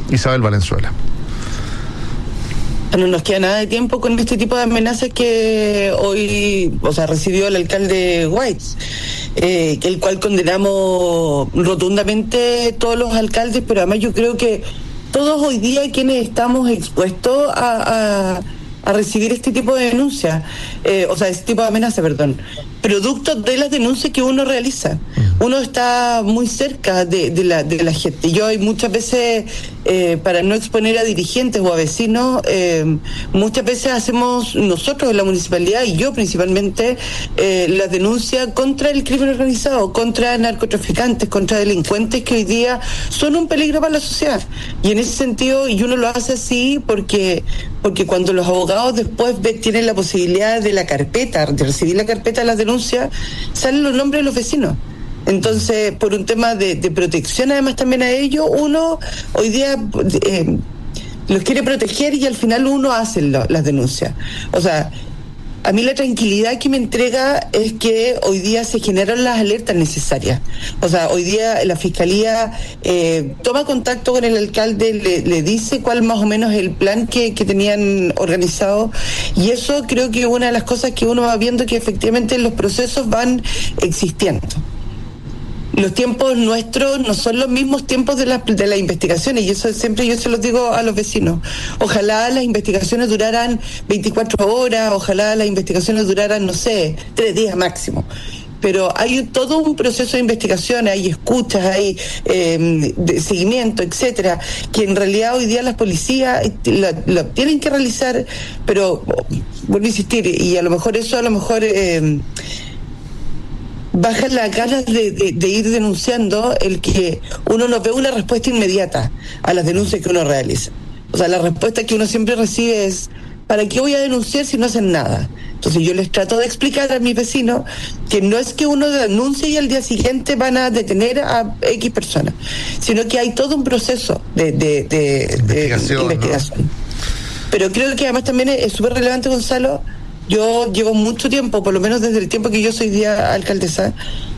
Isabel Valenzuela. No nos queda nada de tiempo con este tipo de amenazas que hoy, recibió el alcalde Whites, el cual condenamos rotundamente todos los alcaldes, pero además yo creo que todos hoy día quienes estamos expuestos a recibir este tipo de denuncias, este tipo de amenazas, producto de las denuncias que uno realiza. Uno está muy cerca de la gente. Yo hay muchas veces, para no exponer a dirigentes o a vecinos, muchas veces hacemos nosotros en la municipalidad, y yo principalmente, las denuncias contra el crimen organizado, contra narcotraficantes, contra delincuentes que hoy día son un peligro para la sociedad. Y en ese sentido, y uno lo hace así porque cuando los abogados después tienen la posibilidad de recibir la carpeta de las denuncias, salen los nombres de los vecinos. Entonces, por un tema de protección además también a ellos, uno hoy día los quiere proteger y al final uno hace las denuncias. A mí la tranquilidad que me entrega es que hoy día se generan las alertas necesarias. Hoy día la Fiscalía toma contacto con el alcalde, le dice cuál más o menos es el plan que tenían organizado, y eso creo que es una de las cosas que uno va viendo, que efectivamente los procesos van existiendo. Los tiempos nuestros no son los mismos tiempos de las investigaciones, y eso siempre yo se los digo a los vecinos. Ojalá las investigaciones duraran 24 horas, ojalá las investigaciones duraran, 3 días máximo. Pero hay todo un proceso de investigación, hay escuchas, hay de seguimiento, etcétera, que en realidad hoy día las policías lo tienen que realizar, pero vuelvo a insistir, y a lo mejor bajan las ganas de ir denunciando el que uno no ve una respuesta inmediata a las denuncias que uno realiza. La respuesta que uno siempre recibe es: ¿para qué voy a denunciar si no hacen nada? Entonces yo les trato de explicar a mis vecinos que no es que uno denuncie y al día siguiente van a detener a X personas, sino que hay todo un proceso de investigación. ¿No? Pero creo que además también es súper relevante, Gonzalo. Yo llevo mucho tiempo, por lo menos desde el tiempo que yo soy alcaldesa,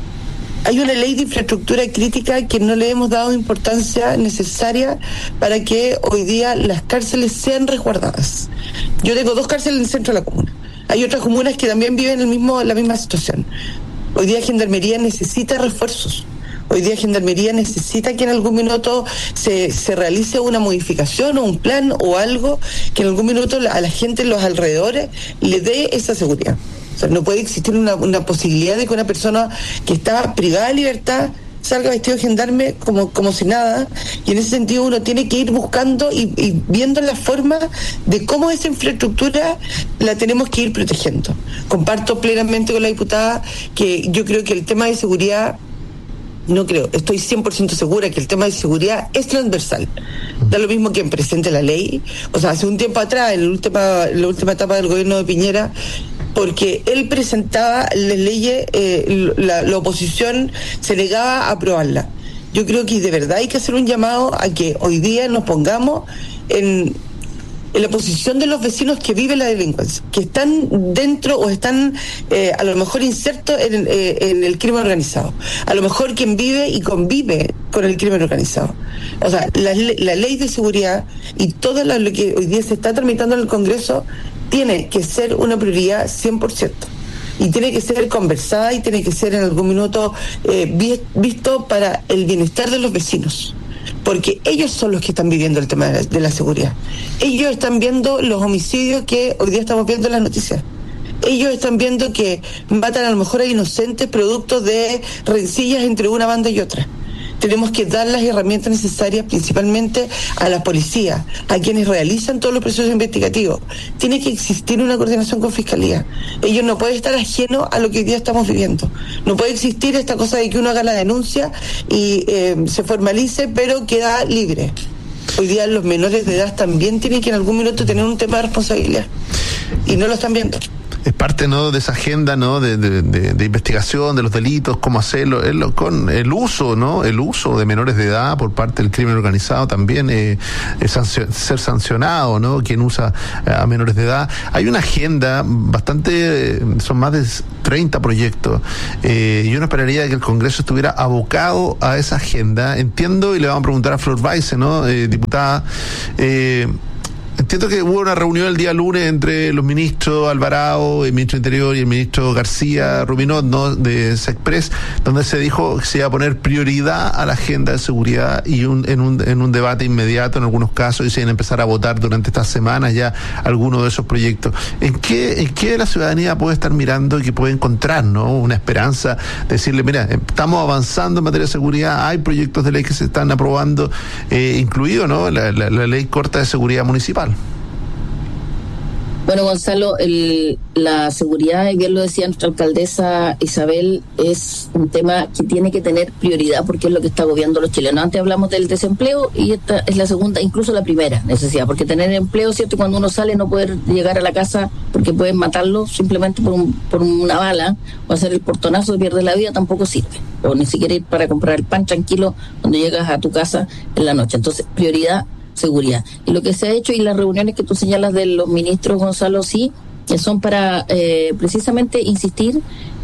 hay una ley de infraestructura crítica que no le hemos dado importancia necesaria para que hoy día las cárceles sean resguardadas. Yo tengo 2 cárceles en el centro de la comuna. Hay otras comunas que también viven la misma situación. Hoy día Gendarmería necesita refuerzos. Hoy día Gendarmería necesita que en algún minuto se realice una modificación o un plan o algo que en algún minuto a la gente en los alrededores le dé esa seguridad. No puede existir una posibilidad de que una persona que está privada de libertad salga vestido de gendarme como si nada, y en ese sentido uno tiene que ir buscando y viendo la forma de cómo esa infraestructura la tenemos que ir protegiendo. Comparto plenamente con la diputada que yo creo que el tema de seguridad, estoy 100% segura que el tema de seguridad es transversal. Da lo mismo quien presente la ley. Hace un tiempo atrás, en la última etapa del gobierno de Piñera, porque él presentaba las leyes, la oposición se negaba a aprobarla. Yo creo que de verdad hay que hacer un llamado a que hoy día nos pongamos en la posición de los vecinos que viven la delincuencia, que están dentro o están a lo mejor insertos en el crimen organizado, a lo mejor quien vive y convive con el crimen organizado. La ley de seguridad y todo lo que hoy día se está tramitando en el Congreso tiene que ser una prioridad 100%. Y tiene que ser conversada y tiene que ser en algún minuto visto para el bienestar de los vecinos. Porque ellos son los que están viviendo el tema de la seguridad. Ellos están viendo los homicidios que hoy día estamos viendo en las noticias. Ellos están viendo que matan a lo mejor a inocentes producto de rencillas entre una banda y otra. Tenemos que dar las herramientas necesarias principalmente a la policía, a quienes realizan todos los procesos investigativos. Tiene que existir una coordinación con Fiscalía. Ellos no pueden estar ajenos a lo que hoy día estamos viviendo. No puede existir esta cosa de que uno haga la denuncia y se formalice, pero queda libre. Hoy día los menores de edad también tienen que en algún minuto tener un tema de responsabilidad. Y no lo están viendo. es parte, ¿no?, de esa agenda, ¿no?, de investigación de los delitos, cómo hacerlo, con el uso, ¿no?, el uso de menores de edad por parte del crimen organizado también, ser sancionado, ¿no?, quien usa a menores de edad. Hay una agenda bastante, son más de 30 proyectos, y uno esperaría que el Congreso estuviera abocado a esa agenda. Entiendo, y le vamos a preguntar a Flor Weise, ¿no?, diputada, entiendo que hubo una reunión el día lunes entre los ministros Alvarado, el ministro de Interior, y el ministro García Rubinot, ¿no?, de Sexpress, donde se dijo que se iba a poner prioridad a la agenda de seguridad y en un debate inmediato en algunos casos, y se iban a empezar a votar durante estas semanas ya algunos de esos proyectos. ¿En qué la ciudadanía puede estar mirando y que puede encontrar, ¿no?, una esperanza? Decirle, mira, estamos avanzando en materia de seguridad, hay proyectos de ley que se están aprobando, incluido, ¿no?, la ley corta de seguridad municipal. Bueno, Gonzalo, la seguridad, y bien lo decía nuestra alcaldesa Isabel, es un tema que tiene que tener prioridad porque es lo que está agobiando a los chilenos. Antes hablamos del desempleo y esta es la segunda, incluso la primera necesidad, porque tener empleo, ¿cierto? Cuando uno sale no poder llegar a la casa porque pueden matarlo simplemente por una bala o hacer el portonazo y pierde la vida, tampoco sirve. O ni siquiera ir para comprar el pan tranquilo cuando llegas a tu casa en la noche. Entonces, prioridad, seguridad. Y lo que se ha hecho y las reuniones que tú señalas de los ministros, Gonzalo, sí, que son para precisamente insistir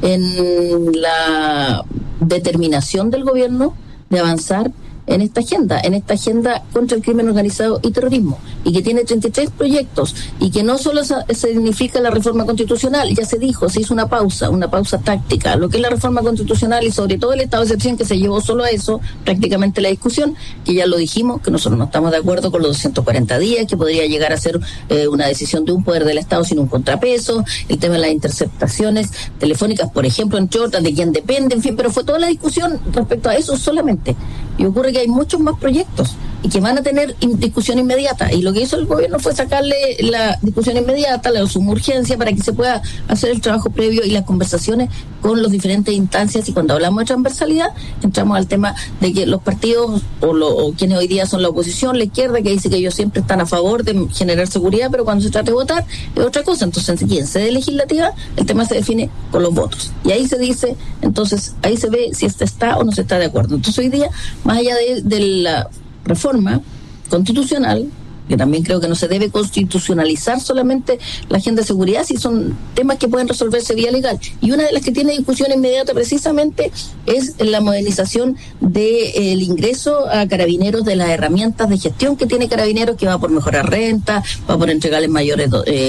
en la determinación del gobierno de avanzar en esta agenda contra el crimen organizado y terrorismo, y que tiene 33 proyectos, y que no solo significa la reforma constitucional, ya se dijo, se hizo una pausa táctica, lo que es la reforma constitucional y sobre todo el estado de excepción, que se llevó solo a eso prácticamente la discusión, que ya lo dijimos, que nosotros no estamos de acuerdo con los 240 días, que podría llegar a ser una decisión de un poder del Estado sin un contrapeso, el tema de las interceptaciones telefónicas, por ejemplo, entre otras, de quién depende, en fin, pero fue toda la discusión respecto a eso solamente. Y ocurre que hay muchos más proyectos y que van a tener discusión inmediata, y lo que hizo el gobierno fue sacarle la discusión inmediata, la suma urgencia, para que se pueda hacer el trabajo previo y las conversaciones con las diferentes instancias. Y cuando hablamos de transversalidad, entramos al tema de que los partidos o quienes hoy día son la oposición, la izquierda, que dice que ellos siempre están a favor de generar seguridad, pero cuando se trata de votar es otra cosa. Entonces, aquí en sede legislativa el tema se define con los votos, y ahí se dice, entonces ahí se ve si está o no se está de acuerdo. Entonces hoy día, más allá de la reforma constitucional, que también creo que no se debe constitucionalizar solamente la agenda de seguridad, si son temas que pueden resolverse vía legal. Y una de las que tiene discusión inmediata precisamente es la modernización del ingreso a carabineros de las herramientas de gestión que tiene Carabineros, que va por mejorar renta, va por entregarles mayores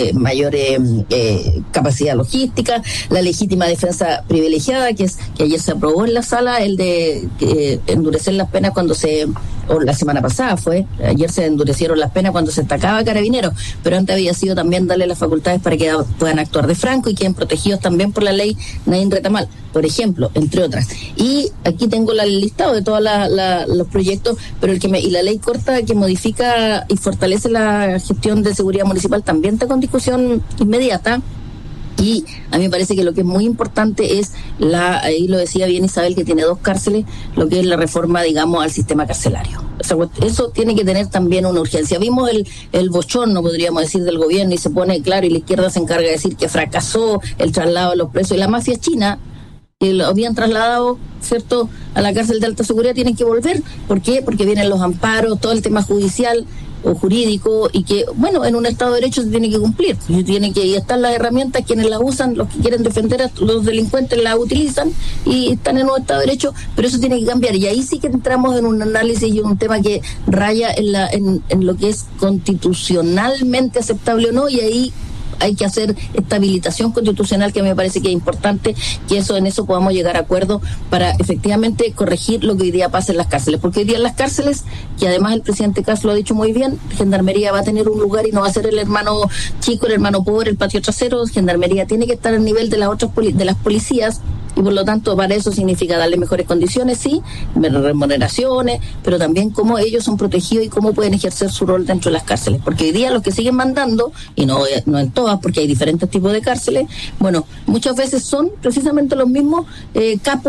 capacidad logística, la legítima defensa privilegiada, que ayer se aprobó en la sala, el de endurecer las penas o la semana pasada ayer se endurecieron las penas cuando se atacaba a Carabineros, pero antes había sido también darle las facultades para que puedan actuar de franco y queden protegidos también por la ley Naín Retamal, por ejemplo, entre otras. Y aquí tengo el listado de todos los proyectos, pero y la ley corta que modifica y fortalece la gestión de seguridad municipal también está con discusión inmediata. Y a mí me parece que lo que es muy importante es ahí lo decía bien Isabel, que tiene 2 cárceles, lo que es la reforma, digamos, al sistema carcelario. O sea, eso tiene que tener también una urgencia. Vimos el bochorno, podríamos decir, del gobierno, y se pone claro, y la izquierda se encarga de decir que fracasó el traslado de los presos, y la mafia china, que lo habían trasladado, ¿cierto?, a la cárcel de alta seguridad, tienen que volver. ¿Por qué? Porque vienen los amparos, todo el tema judicial o jurídico, y que, bueno, en un Estado de Derecho se tiene que cumplir, y están las herramientas, quienes las usan, los que quieren defender a los delincuentes las utilizan, y están en un Estado de Derecho, pero eso tiene que cambiar, y ahí sí que entramos en un análisis y un tema que raya en lo que es constitucionalmente aceptable o no, y ahí hay que hacer esta habilitación constitucional, que me parece que es importante, que en eso podamos llegar a acuerdo para efectivamente corregir lo que hoy día pasa en las cárceles, porque hoy día en las cárceles, que además el presidente Kast lo ha dicho muy bien, Gendarmería va a tener un lugar y no va a ser el hermano chico, el hermano pobre, el patio trasero. Gendarmería tiene que estar al nivel de las otras de las policías, y por lo tanto para eso significa darle mejores condiciones, sí, menos remuneraciones, pero también cómo ellos son protegidos y cómo pueden ejercer su rol dentro de las cárceles, porque hoy día los que siguen mandando, y no en todas, porque hay diferentes tipos de cárceles, bueno, muchas veces son precisamente los mismos capos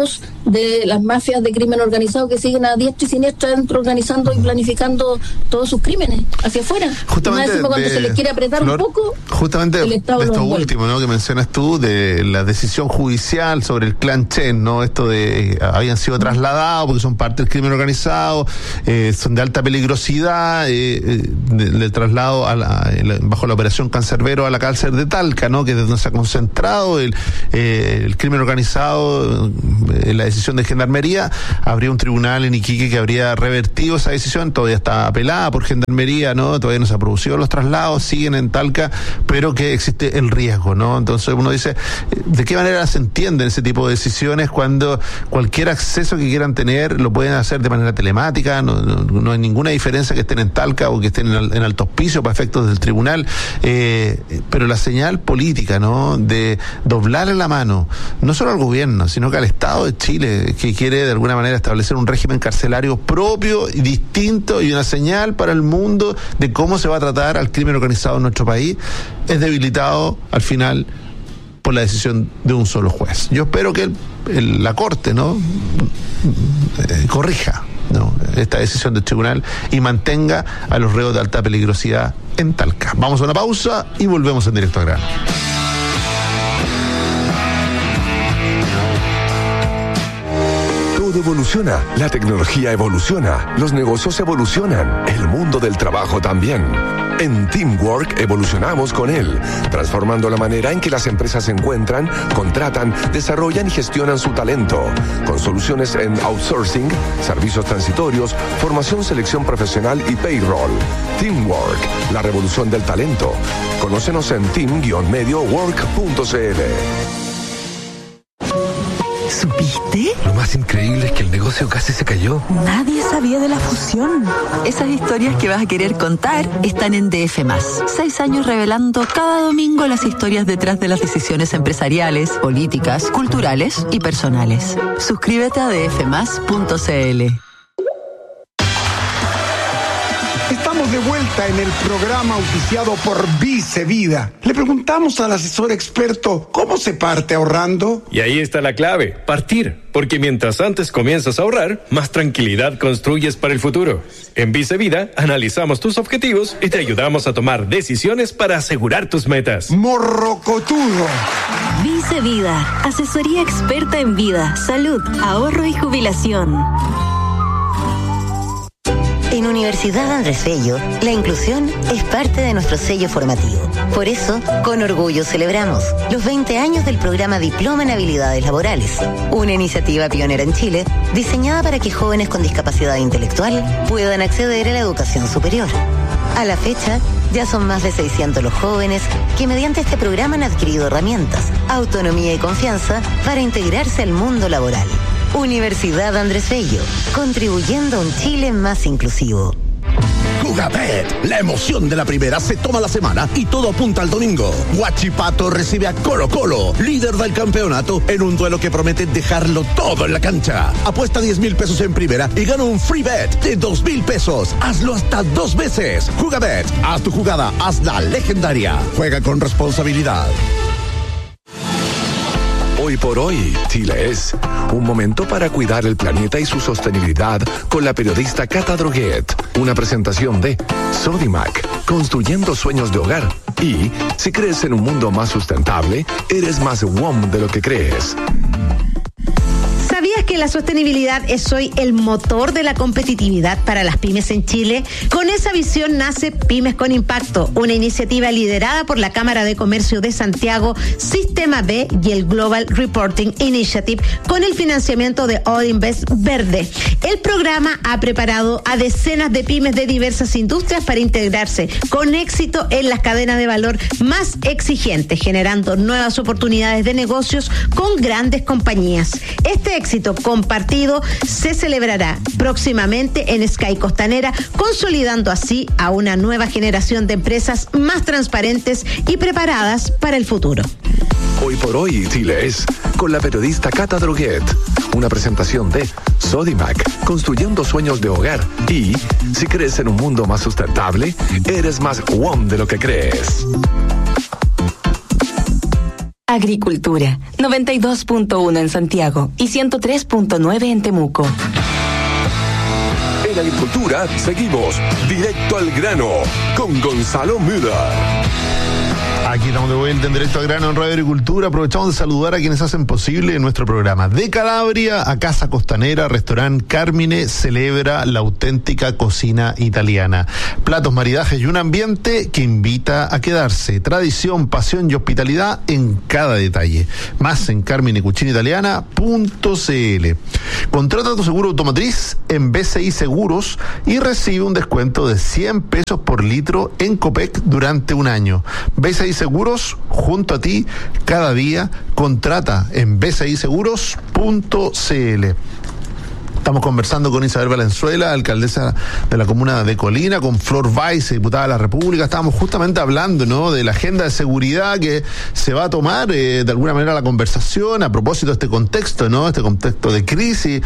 de las mafias de crimen organizado que siguen a diestra y siniestra dentro, organizando y planificando todos sus crímenes hacia afuera. Justamente cuando se les quiere apretar un poco, justamente el Estado de esto los último, ¿no?, que mencionas tú, de la decisión judicial sobre el clan Chen, ¿no? Esto de habían sido trasladados porque son parte del crimen organizado, son de alta peligrosidad, del traslado bajo la operación Cancerbero a la cárcel de Talca, ¿no?, que es donde se ha concentrado el crimen organizado. En la decisión de Gendarmería, habría un tribunal en Iquique que habría revertido esa decisión, todavía está apelada por Gendarmería, ¿no? Todavía no se han producido los traslados, siguen en Talca, pero que existe el riesgo, ¿no? Entonces uno dice, ¿de qué manera se entienden ese tipo de decisiones cuando cualquier acceso que quieran tener lo pueden hacer de manera telemática? No hay ninguna diferencia que estén en Talca o que estén en Alto Hospicio para efectos del tribunal, pero la señal política, ¿no?, de doblarle la mano, no solo al gobierno, sino que al Estado de Chile, que quiere de alguna manera establecer un régimen carcelario propio y distinto y una señal para el mundo de cómo se va a tratar al crimen organizado en nuestro país, es debilitado al final por la decisión de un solo juez. Yo espero que la Corte, ¿no?, corrija, ¿no?, esta decisión del tribunal y mantenga a los reos de alta peligrosidad en Talca. Vamos a una pausa y volvemos en Directo al Grano. Evoluciona, la tecnología evoluciona, los negocios evolucionan, el mundo del trabajo también. En Teamwork evolucionamos con él, transformando la manera en que las empresas se encuentran, contratan, desarrollan y gestionan su talento, con soluciones en outsourcing, servicios transitorios, formación, selección profesional y payroll. Teamwork, la revolución del talento. Conócenos en team-mediowork.cl. ¿Supiste? Lo más increíble es que el negocio casi se cayó. Nadie sabía de la fusión. Esas historias que vas a querer contar están en DF+. 6 años revelando cada domingo las historias detrás de las decisiones empresariales, políticas, culturales y personales. Suscríbete a dfmas.cl. Estamos de vuelta en el programa auspiciado por Vice Vida. Le preguntamos al asesor experto cómo se parte ahorrando. Y ahí está la clave, partir. Porque mientras antes comienzas a ahorrar, más tranquilidad construyes para el futuro. En Vice Vida analizamos tus objetivos y te ayudamos a tomar decisiones para asegurar tus metas. Morrocotudo. Vice Vida, asesoría experta en vida, salud, ahorro y jubilación. En Universidad Andrés Bello, la inclusión es parte de nuestro sello formativo. Por eso, con orgullo celebramos los 20 años del programa Diploma en Habilidades Laborales, una iniciativa pionera en Chile diseñada para que jóvenes con discapacidad intelectual puedan acceder a la educación superior. A la fecha, ya son más de 600 los jóvenes que mediante este programa han adquirido herramientas, autonomía y confianza para integrarse al mundo laboral. Universidad Andrés Bello, contribuyendo a un Chile más inclusivo. Jugabet, la emoción de la primera se toma la semana y todo apunta al domingo. Huachipato recibe a Colo-Colo, líder del campeonato, en un duelo que promete dejarlo todo en la cancha. Apuesta 10,000 pesos en primera y gana un free bet de 2,000 pesos. Hazlo hasta 2 veces. Jugabet, haz tu jugada, hazla legendaria. Juega con responsabilidad. Hoy por hoy, Chile es un momento para cuidar el planeta y su sostenibilidad con la periodista Cata Droguet. Una presentación de Sodimac, construyendo sueños de hogar. Y si crees en un mundo más sustentable, eres más WOM de lo que crees. ¿Sabías que la sostenibilidad es hoy el motor de la competitividad para las pymes en Chile? Con esa visión nace Pymes con Impacto, una iniciativa liderada por la Cámara de Comercio de Santiago, Sistema B y el Global Reporting Initiative, con el financiamiento de Odinvest Verde. El programa ha preparado a decenas de pymes de diversas industrias para integrarse con éxito en las cadenas de valor más exigentes, generando nuevas oportunidades de negocios con grandes compañías. Este éxito compartido se celebrará próximamente en Sky Costanera, consolidando así a una nueva generación de empresas más transparentes y preparadas para el futuro. Hoy por hoy, Chile es con la periodista Cata Droguet. Una presentación de Sodimac, construyendo sueños de hogar. Y si crees en un mundo más sustentable, eres más WOM de lo que crees. Agricultura, 92.1 en Santiago y 103.9 en Temuco. En Agricultura seguimos directo al grano con Gonzalo Müller. Aquí estamos de vuelta en Directo al Grano en Radio Agricultura. Aprovechamos de saludar a quienes hacen posible nuestro programa. De Calabria a Casa Costanera, Restaurante Carmine celebra la auténtica cocina italiana. Platos, maridajes y un ambiente que invita a quedarse. Tradición, pasión y hospitalidad en cada detalle. Más en carminecucinaitaliana.cl. Contrata tu seguro automotriz en BCI Seguros y recibe un descuento de 100 pesos por litro en Copec durante un año. BCI Seguros, junto a ti, cada día. Contrata en bciseguros.cl. Estamos conversando con Isabel Valenzuela, alcaldesa de la comuna de Colina, con Flor Weiss, diputada de la República. Estábamos justamente hablando, ¿no?, de la agenda de seguridad que se va a tomar de alguna manera la conversación a propósito de este contexto, ¿no?, este contexto de crisis.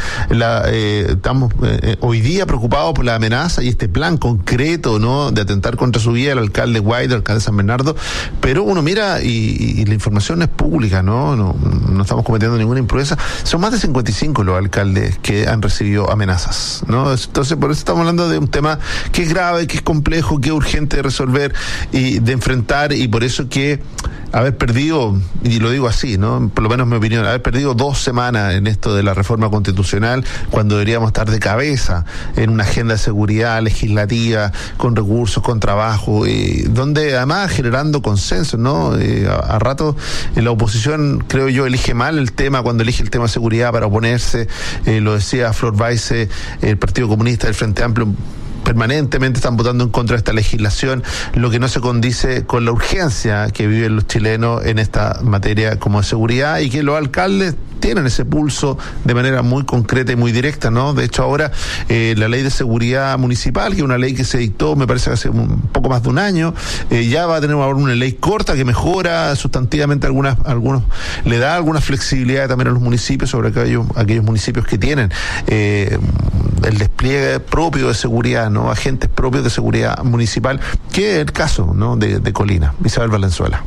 Estamos hoy día preocupados por la amenaza y este plan concreto, ¿no?, de atentar contra su vida el alcalde Guaidó, el alcalde de San Bernardo. Pero uno mira y la información es pública, ¿no? No estamos cometiendo ninguna imprudencia. Son más de 55 los alcaldes que han recibido amenazas, ¿no? Entonces, por eso estamos hablando de un tema que es grave, que es complejo, que es urgente de resolver y de enfrentar, y por eso que haber perdido, y lo digo así, ¿no?, por lo menos mi opinión, haber perdido 2 semanas en esto de la reforma constitucional, cuando deberíamos estar de cabeza en una agenda de seguridad legislativa, con recursos, con trabajo, donde además generando consenso, ¿no? A rato la oposición, creo yo, elige mal el tema cuando elige el tema de seguridad para oponerse. Lo decía Flor Weiss, el Partido Comunista del Frente Amplio permanentemente están votando en contra de esta legislación, lo que no se condice con la urgencia que viven los chilenos en esta materia como de seguridad, y que los alcaldes tienen ese pulso de manera muy concreta y muy directa, ¿no? De hecho, ahora la ley de seguridad municipal, que es una ley que se dictó, me parece, hace un poco más de un año, ya va a tener ahora una ley corta que mejora sustantivamente algunos, le da alguna flexibilidad también a los municipios, sobre aquellos municipios que tienen el despliegue propio de seguridad, ¿no?, agentes propios de seguridad municipal, que es el caso, ¿no?, de Colina. Isabel Valenzuela.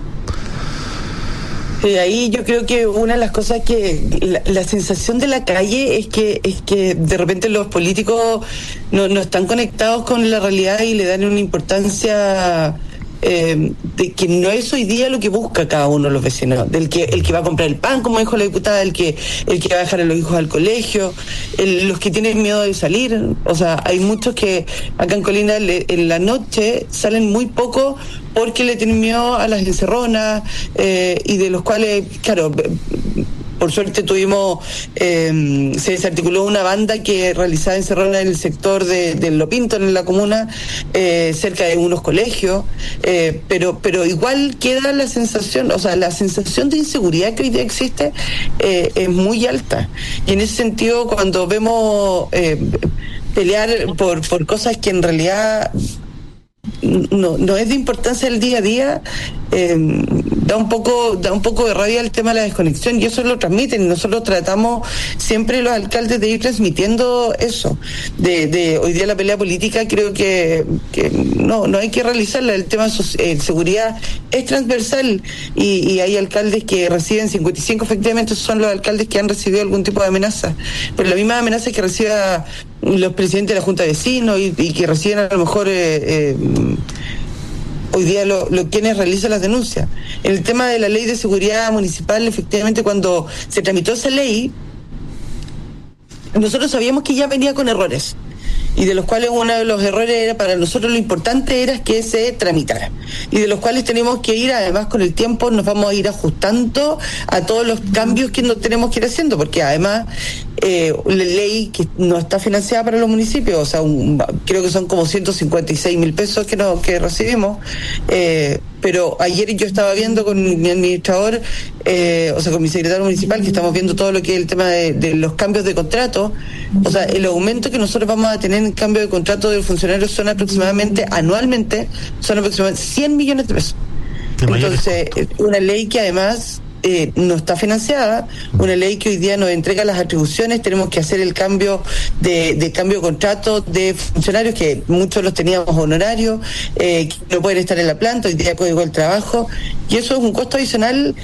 Ahí yo creo que una de las cosas que la sensación de la calle es que de repente los políticos no están conectados con la realidad y le dan una importancia de que no es hoy día lo que busca cada uno de los vecinos, el que va a comprar el pan, como dijo la diputada, el que va a dejar a los hijos al colegio, los que tienen miedo de salir. O sea, hay muchos que acá en Colina en la noche salen muy poco porque le tienen miedo a las encerronas, y de los cuales, claro, por suerte tuvimos, se desarticuló una banda que realizaba encerrona en el sector de Lo Pinto, en la comuna, cerca de unos colegios, pero igual queda la sensación, o sea, la sensación de inseguridad que hoy día existe es muy alta. Y en ese sentido, cuando vemos pelear por cosas que en realidad no es de importancia el día a día, da un poco de rabia el tema de la desconexión, y eso lo transmiten, y nosotros tratamos siempre, los alcaldes, de ir transmitiendo eso, de hoy día la pelea política creo que no hay que realizarla. El tema de seguridad es transversal, y hay alcaldes que reciben 55, efectivamente son los alcaldes que han recibido algún tipo de amenaza, pero la misma amenaza que reciba los presidentes de la Junta de Vecinos y que reciben a lo mejor hoy día quienes realizan las denuncias. En el tema de la ley de seguridad municipal, efectivamente, cuando se tramitó esa ley, nosotros sabíamos que ya venía con errores, y de los cuales uno de los errores era, para nosotros lo importante era que se tramitara, y de los cuales tenemos que ir, además con el tiempo nos vamos a ir ajustando a todos los cambios que nos tenemos que ir haciendo, porque además la ley que no está financiada para los municipios, o sea, creo que son como 156.000 pesos que recibimos, pero ayer yo estaba viendo con mi administrador, o sea, con mi secretario municipal, que estamos viendo todo lo que es el tema de los cambios de contrato. O sea, el aumento que nosotros vamos a tener en cambio de contrato de funcionarios anualmente son aproximadamente 100 millones de pesos. Entonces, una ley que además no está financiada, una ley que hoy día nos entrega las atribuciones, tenemos que hacer el cambio de cambio de contrato de funcionarios, que muchos los teníamos honorarios, que no pueden estar en la planta, hoy día Código del Trabajo, y eso es un costo adicional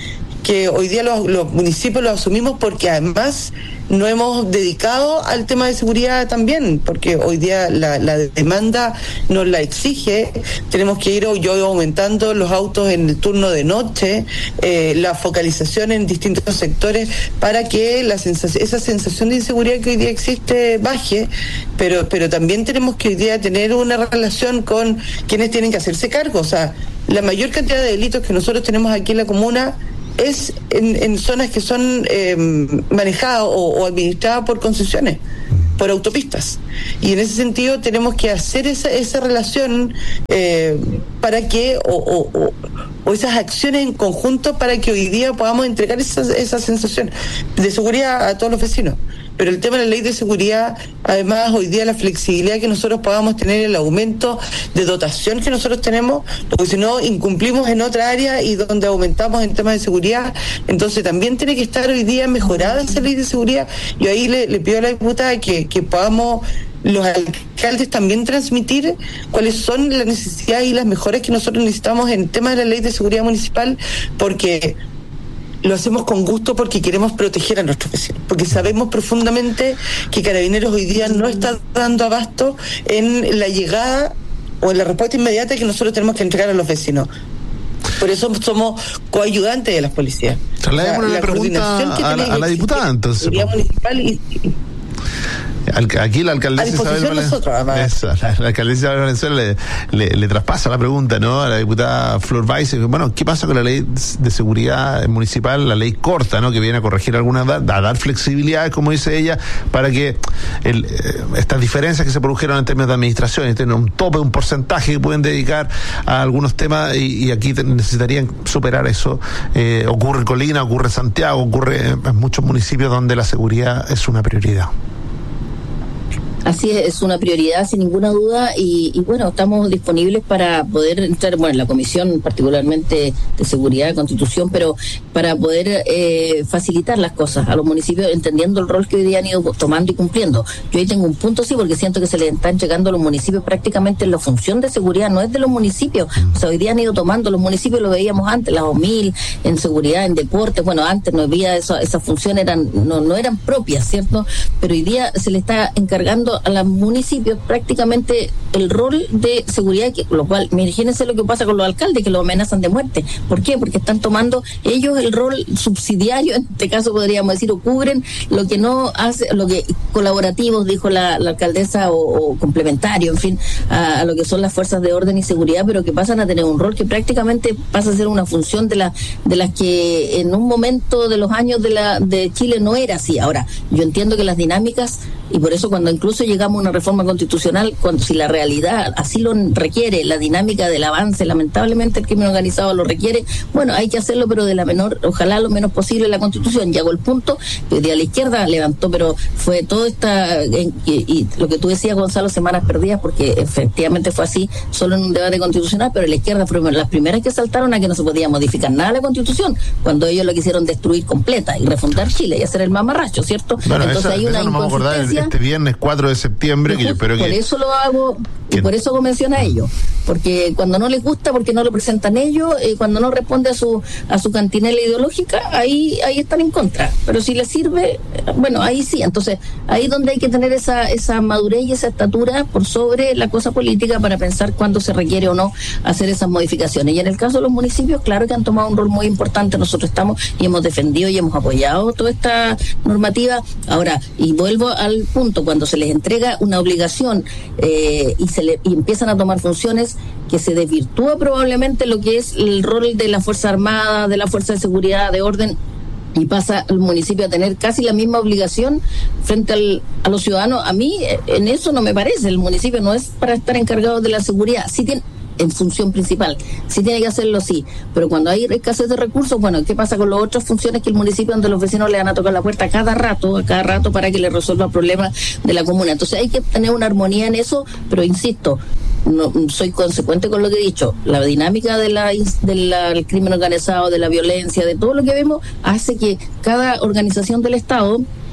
que hoy día los municipios lo asumimos porque además no hemos dedicado al tema de seguridad también, porque hoy día la demanda nos la exige. Tenemos que ir aumentando los autos en el turno de noche, la focalización en distintos sectores para que esa sensación de inseguridad que hoy día existe baje, pero también tenemos que hoy día tener una relación con quienes tienen que hacerse cargo. O sea, la mayor cantidad de delitos que nosotros tenemos aquí en la comuna es en zonas que son manejadas o administradas por concesiones, por autopistas. Y en ese sentido tenemos que hacer esa relación para que, o esas acciones en conjunto para que hoy día podamos entregar esa sensación de seguridad a todos los vecinos. Pero el tema de la ley de seguridad, además, hoy día la flexibilidad que nosotros podamos tener, el aumento de dotación que nosotros tenemos, porque si no incumplimos en otra área y donde aumentamos en temas de seguridad, entonces también tiene que estar hoy día mejorada esa ley de seguridad. Y ahí le pido a la diputada que podamos los alcaldes también transmitir cuáles son las necesidades y las mejoras que nosotros necesitamos en temas de la ley de seguridad municipal, porque lo hacemos con gusto, porque queremos proteger a nuestros vecinos, porque sabemos profundamente que Carabineros hoy día no está dando abasto en la llegada o en la respuesta inmediata que nosotros tenemos que entregar a los vecinos. Por eso somos coayudantes de las policías. Trasladémosle la pregunta a la diputada, entonces. Seguridad municipal Aquí la alcaldesa Isabel Valenzuela, la alcaldesa Isabel Valenzuela le traspasa la pregunta, ¿no?, a la diputada Flor Weiss. Bueno, ¿qué pasa con la ley de seguridad municipal, la ley corta, ¿no?, que viene a corregir algunas, a dar flexibilidad, como dice ella, para que estas diferencias que se produjeron en términos de administración, tienen un tope, un porcentaje que pueden dedicar a algunos temas, y aquí necesitarían superar eso. Ocurre en Colina, ocurre en Santiago, ocurre en muchos municipios donde la seguridad es una prioridad. Así es una prioridad sin ninguna duda, y bueno, estamos disponibles para poder entrar, bueno, en la comisión particularmente de seguridad, constitución, pero para poder facilitar las cosas a los municipios, entendiendo el rol que hoy día han ido tomando y cumpliendo. Yo ahí tengo un punto, sí, porque siento que se le están llegando a los municipios prácticamente la función de seguridad, no es de los municipios. O sea, hoy día han ido tomando los municipios, lo veíamos antes, las OMIL, en seguridad, en deporte, bueno, antes no había esas funciones, no eran propias, ¿cierto? Pero hoy día se le está encargando a los municipios prácticamente el rol de seguridad, lo cual, imagínense lo que pasa con los alcaldes, que los amenazan de muerte. ¿Por qué? Porque están tomando ellos el rol subsidiario, en este caso podríamos decir, o cubren lo que no hace, lo que colaborativos, dijo la alcaldesa, o complementario, en fin, a lo que son las fuerzas de orden y seguridad, pero que pasan a tener un rol que prácticamente pasa a ser una función de las que en un momento de los años de Chile no era así. Ahora, yo entiendo que las dinámicas, y por eso cuando incluso llegamos a una reforma constitucional, si la realidad así lo requiere, la dinámica del avance, lamentablemente el crimen organizado lo requiere, bueno, hay que hacerlo, pero ojalá lo menos posible la Constitución. Llegó el punto que hoy día la izquierda levantó, pero fue todo y lo que tú decías, Gonzalo, semanas perdidas, porque efectivamente fue así, solo en un debate constitucional, pero la izquierda fueron las primeras que saltaron a que no se podía modificar nada la Constitución, cuando ellos lo quisieron destruir completa y refundar Chile y hacer el mamarracho, ¿cierto? Bueno, entonces hay una inconsistencia. Este viernes 4 de septiembre, que yo espero que... Por eso lo hago, y por eso menciona a ellos, porque cuando no les gusta, porque no lo presentan ellos, cuando no responde a su cantinela ideológica, ahí están en contra. Pero si les sirve, bueno, ahí sí. Entonces, ahí es donde hay que tener esa madurez y esa estatura por sobre la cosa política para pensar cuándo se requiere o no hacer esas modificaciones. Y en el caso de los municipios, claro que han tomado un rol muy importante. Nosotros estamos y hemos defendido y hemos apoyado toda esta normativa. Ahora, y vuelvo al punto, cuando se les entrega una obligación y empiezan a tomar funciones, que se desvirtúa probablemente lo que es el rol de la Fuerza Armada, de la Fuerza de Seguridad, de Orden, y pasa el municipio a tener casi la misma obligación frente a los ciudadanos. A mí en eso no me parece. El municipio no es para estar encargado de la seguridad. Sí tiene en función principal, sí tiene que hacerlo, sí, pero cuando hay escasez de recursos, bueno, ¿qué pasa con las otras funciones que el municipio, donde los vecinos le van a tocar la puerta a cada rato para que le resuelva problemas de la comuna? Entonces hay que tener una armonía en eso, pero insisto, no soy consecuente con lo que he dicho. La dinámica del crimen organizado, de la violencia, de todo lo que vemos, hace que cada organización del Estado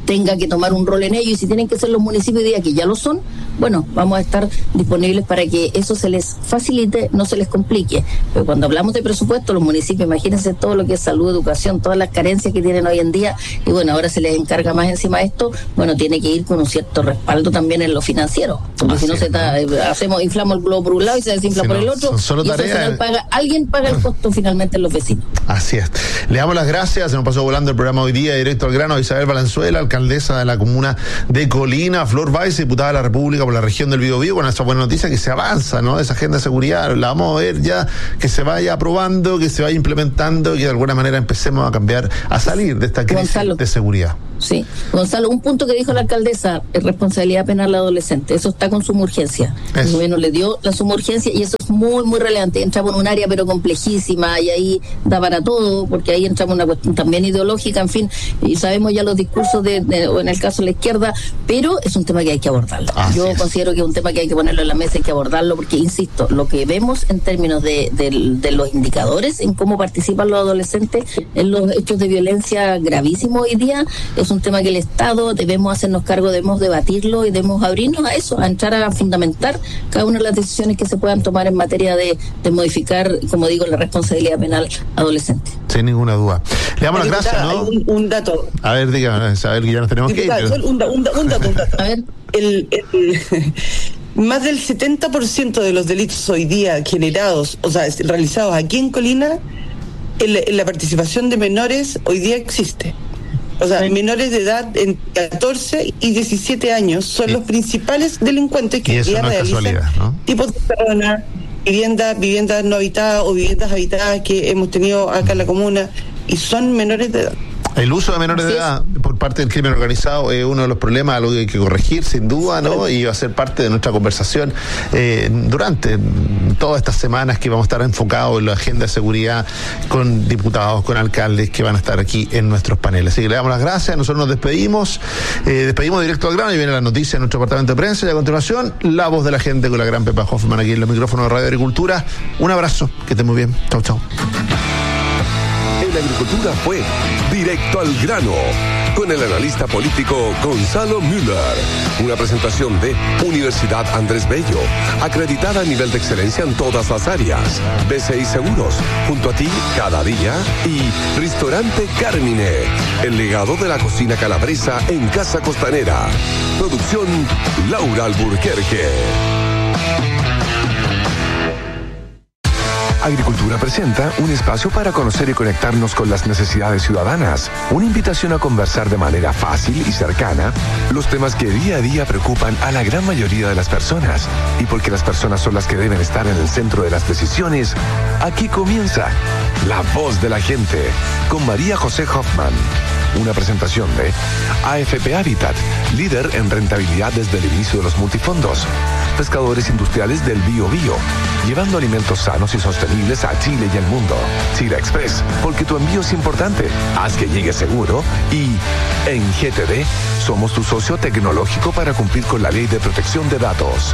tenga que tomar un rol en ello, y si tienen que ser los municipios hoy día, que ya lo son, bueno, vamos a estar disponibles para que eso se les facilite, no se les complique. Pero cuando hablamos de presupuesto, los municipios, imagínense todo lo que es salud, educación, todas las carencias que tienen hoy en día, y bueno, ahora se les encarga más encima de esto, bueno, tiene que ir con un cierto respaldo también en lo financiero, porque si no inflamos el globo por un lado y se desinfla por el otro, solo y tarea, eso alguien paga el costo finalmente en los vecinos. Así es. Le damos las gracias, se nos pasó volando el programa hoy día, directo al grano, a Isabel Valenzuela, alcaldesa de la comuna de Colina, Flor Báez, diputada de la República por la región del Biobío, con esa buena noticia que se avanza, ¿no? Esa agenda de seguridad, la vamos a ver ya, que se vaya aprobando, que se vaya implementando, y que de alguna manera empecemos a cambiar, a salir de esta crisis de seguridad. Sí, Gonzalo, un punto que dijo la alcaldesa, es responsabilidad penal al adolescente, eso está con suma urgencia. El gobierno le dio la suma urgencia y eso es muy, muy relevante. Entramos en un área pero complejísima y ahí da para todo, porque ahí entramos en una cuestión también ideológica, en fin, y sabemos ya los discursos o en el caso de la izquierda, pero es un tema que hay que abordarlo. Yo considero que es un tema que hay que ponerlo en la mesa, hay que abordarlo, porque, insisto, lo que vemos en términos de los indicadores en cómo participan los adolescentes en los hechos de violencia gravísimos hoy día, es un tema que el Estado debemos hacernos cargo, debemos debatirlo y debemos abrirnos a eso, a entrar a fundamentar cada una de las decisiones que se puedan tomar en materia de modificar, como digo, la responsabilidad penal adolescente. Sin ninguna duda. Le damos las gracias, ¿no? Hay un dato. A ver, dígame, a ver que ya nos tenemos que ir. Un dato. A ver. Más del 70% de los delitos hoy día generados, o sea, realizados aquí en Colina, en la participación de menores hoy día existe. O sea, menores de edad entre 14 y 17 años son los principales delincuentes que hoy día realizan tipos de personas, viviendas no habitadas o viviendas habitadas que hemos tenido acá en la comuna, y son menores de edad. El uso de menores de edad por parte del crimen organizado es uno de los problemas, algo que hay que corregir sin duda, ¿no? Y va a ser parte de nuestra conversación durante todas estas semanas que vamos a estar enfocados en la agenda de seguridad con diputados, con alcaldes que van a estar aquí en nuestros paneles. Así que le damos las gracias, nosotros nos despedimos directo al grano y viene la noticia de nuestro departamento de prensa, y a continuación la voz de la gente con la gran Pepa Hoffman aquí en los micrófonos de Radio Agricultura. Un abrazo, que estén muy bien. Chau, chau. La agricultura fue directo al grano con el analista político Gonzalo Müller. Una presentación de Universidad Andrés Bello, acreditada a nivel de excelencia en todas las áreas. BCI Seguros, junto a ti cada día. Y Restaurante Carmine, el legado de la cocina calabresa en Casa Costanera. Producción Laura Alburquerque. Agricultura presenta un espacio para conocer y conectarnos con las necesidades ciudadanas. Una invitación a conversar de manera fácil y cercana los temas que día a día preocupan a la gran mayoría de las personas. Y porque las personas son las que deben estar en el centro de las decisiones, aquí comienza La Voz de la Gente con María José Hoffman. Una presentación de AFP Habitat, líder en rentabilidad desde el inicio de los multifondos. Pescadores industriales del Biobío, llevando alimentos sanos y sostenibles a Chile y el mundo. Chile Express, porque tu envío es importante. Haz que llegue seguro. Y en GTD, somos tu socio tecnológico para cumplir con la ley de protección de datos.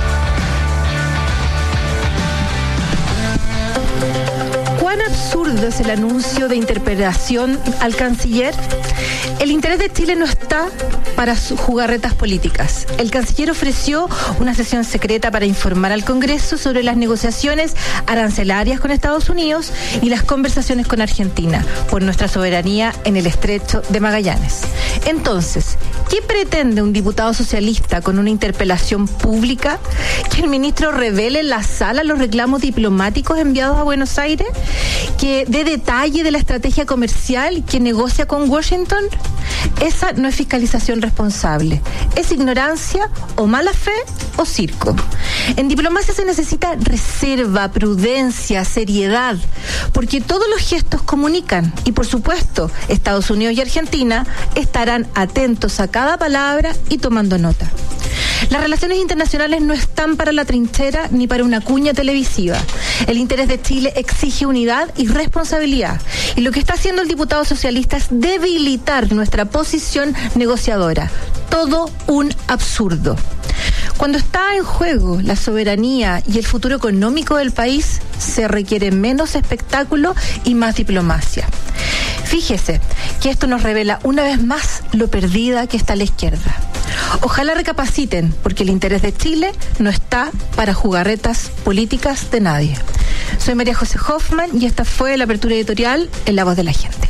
¿Cuán absurdo es el anuncio de interpelación al canciller? El interés de Chile no está para jugarretas políticas. El canciller ofreció una sesión secreta para informar al Congreso sobre las negociaciones arancelarias con Estados Unidos y las conversaciones con Argentina por nuestra soberanía en el Estrecho de Magallanes. Entonces, ¿qué pretende un diputado socialista con una interpelación pública? ¿Que el ministro revele en la sala los reclamos diplomáticos enviados a Buenos Aires? ¿Que dé detalle de la estrategia comercial que negocia con Washington? Esa no es fiscalización responsable. Es ignorancia o mala fe o circo. En diplomacia se necesita reserva, prudencia, seriedad, porque todos los gestos comunican y, por supuesto, Estados Unidos y Argentina estarán atentos a cada palabra y tomando nota. Las relaciones internacionales no están para la trinchera ni para una cuña televisiva. El interés de Chile exige unidad y responsabilidad. Y lo que está haciendo el diputado socialista es debilitar nuestra posición negociadora. Todo un absurdo. Cuando está en juego la soberanía y el futuro económico del país, se requiere menos espectáculo y más diplomacia. fíjese que esto nos revela una vez más lo perdida que está la izquierda. Ojalá recapaciten, porque el interés de Chile no está para jugarretas políticas de nadie. Soy María José Hoffman y esta fue la apertura editorial en La Voz de la Gente.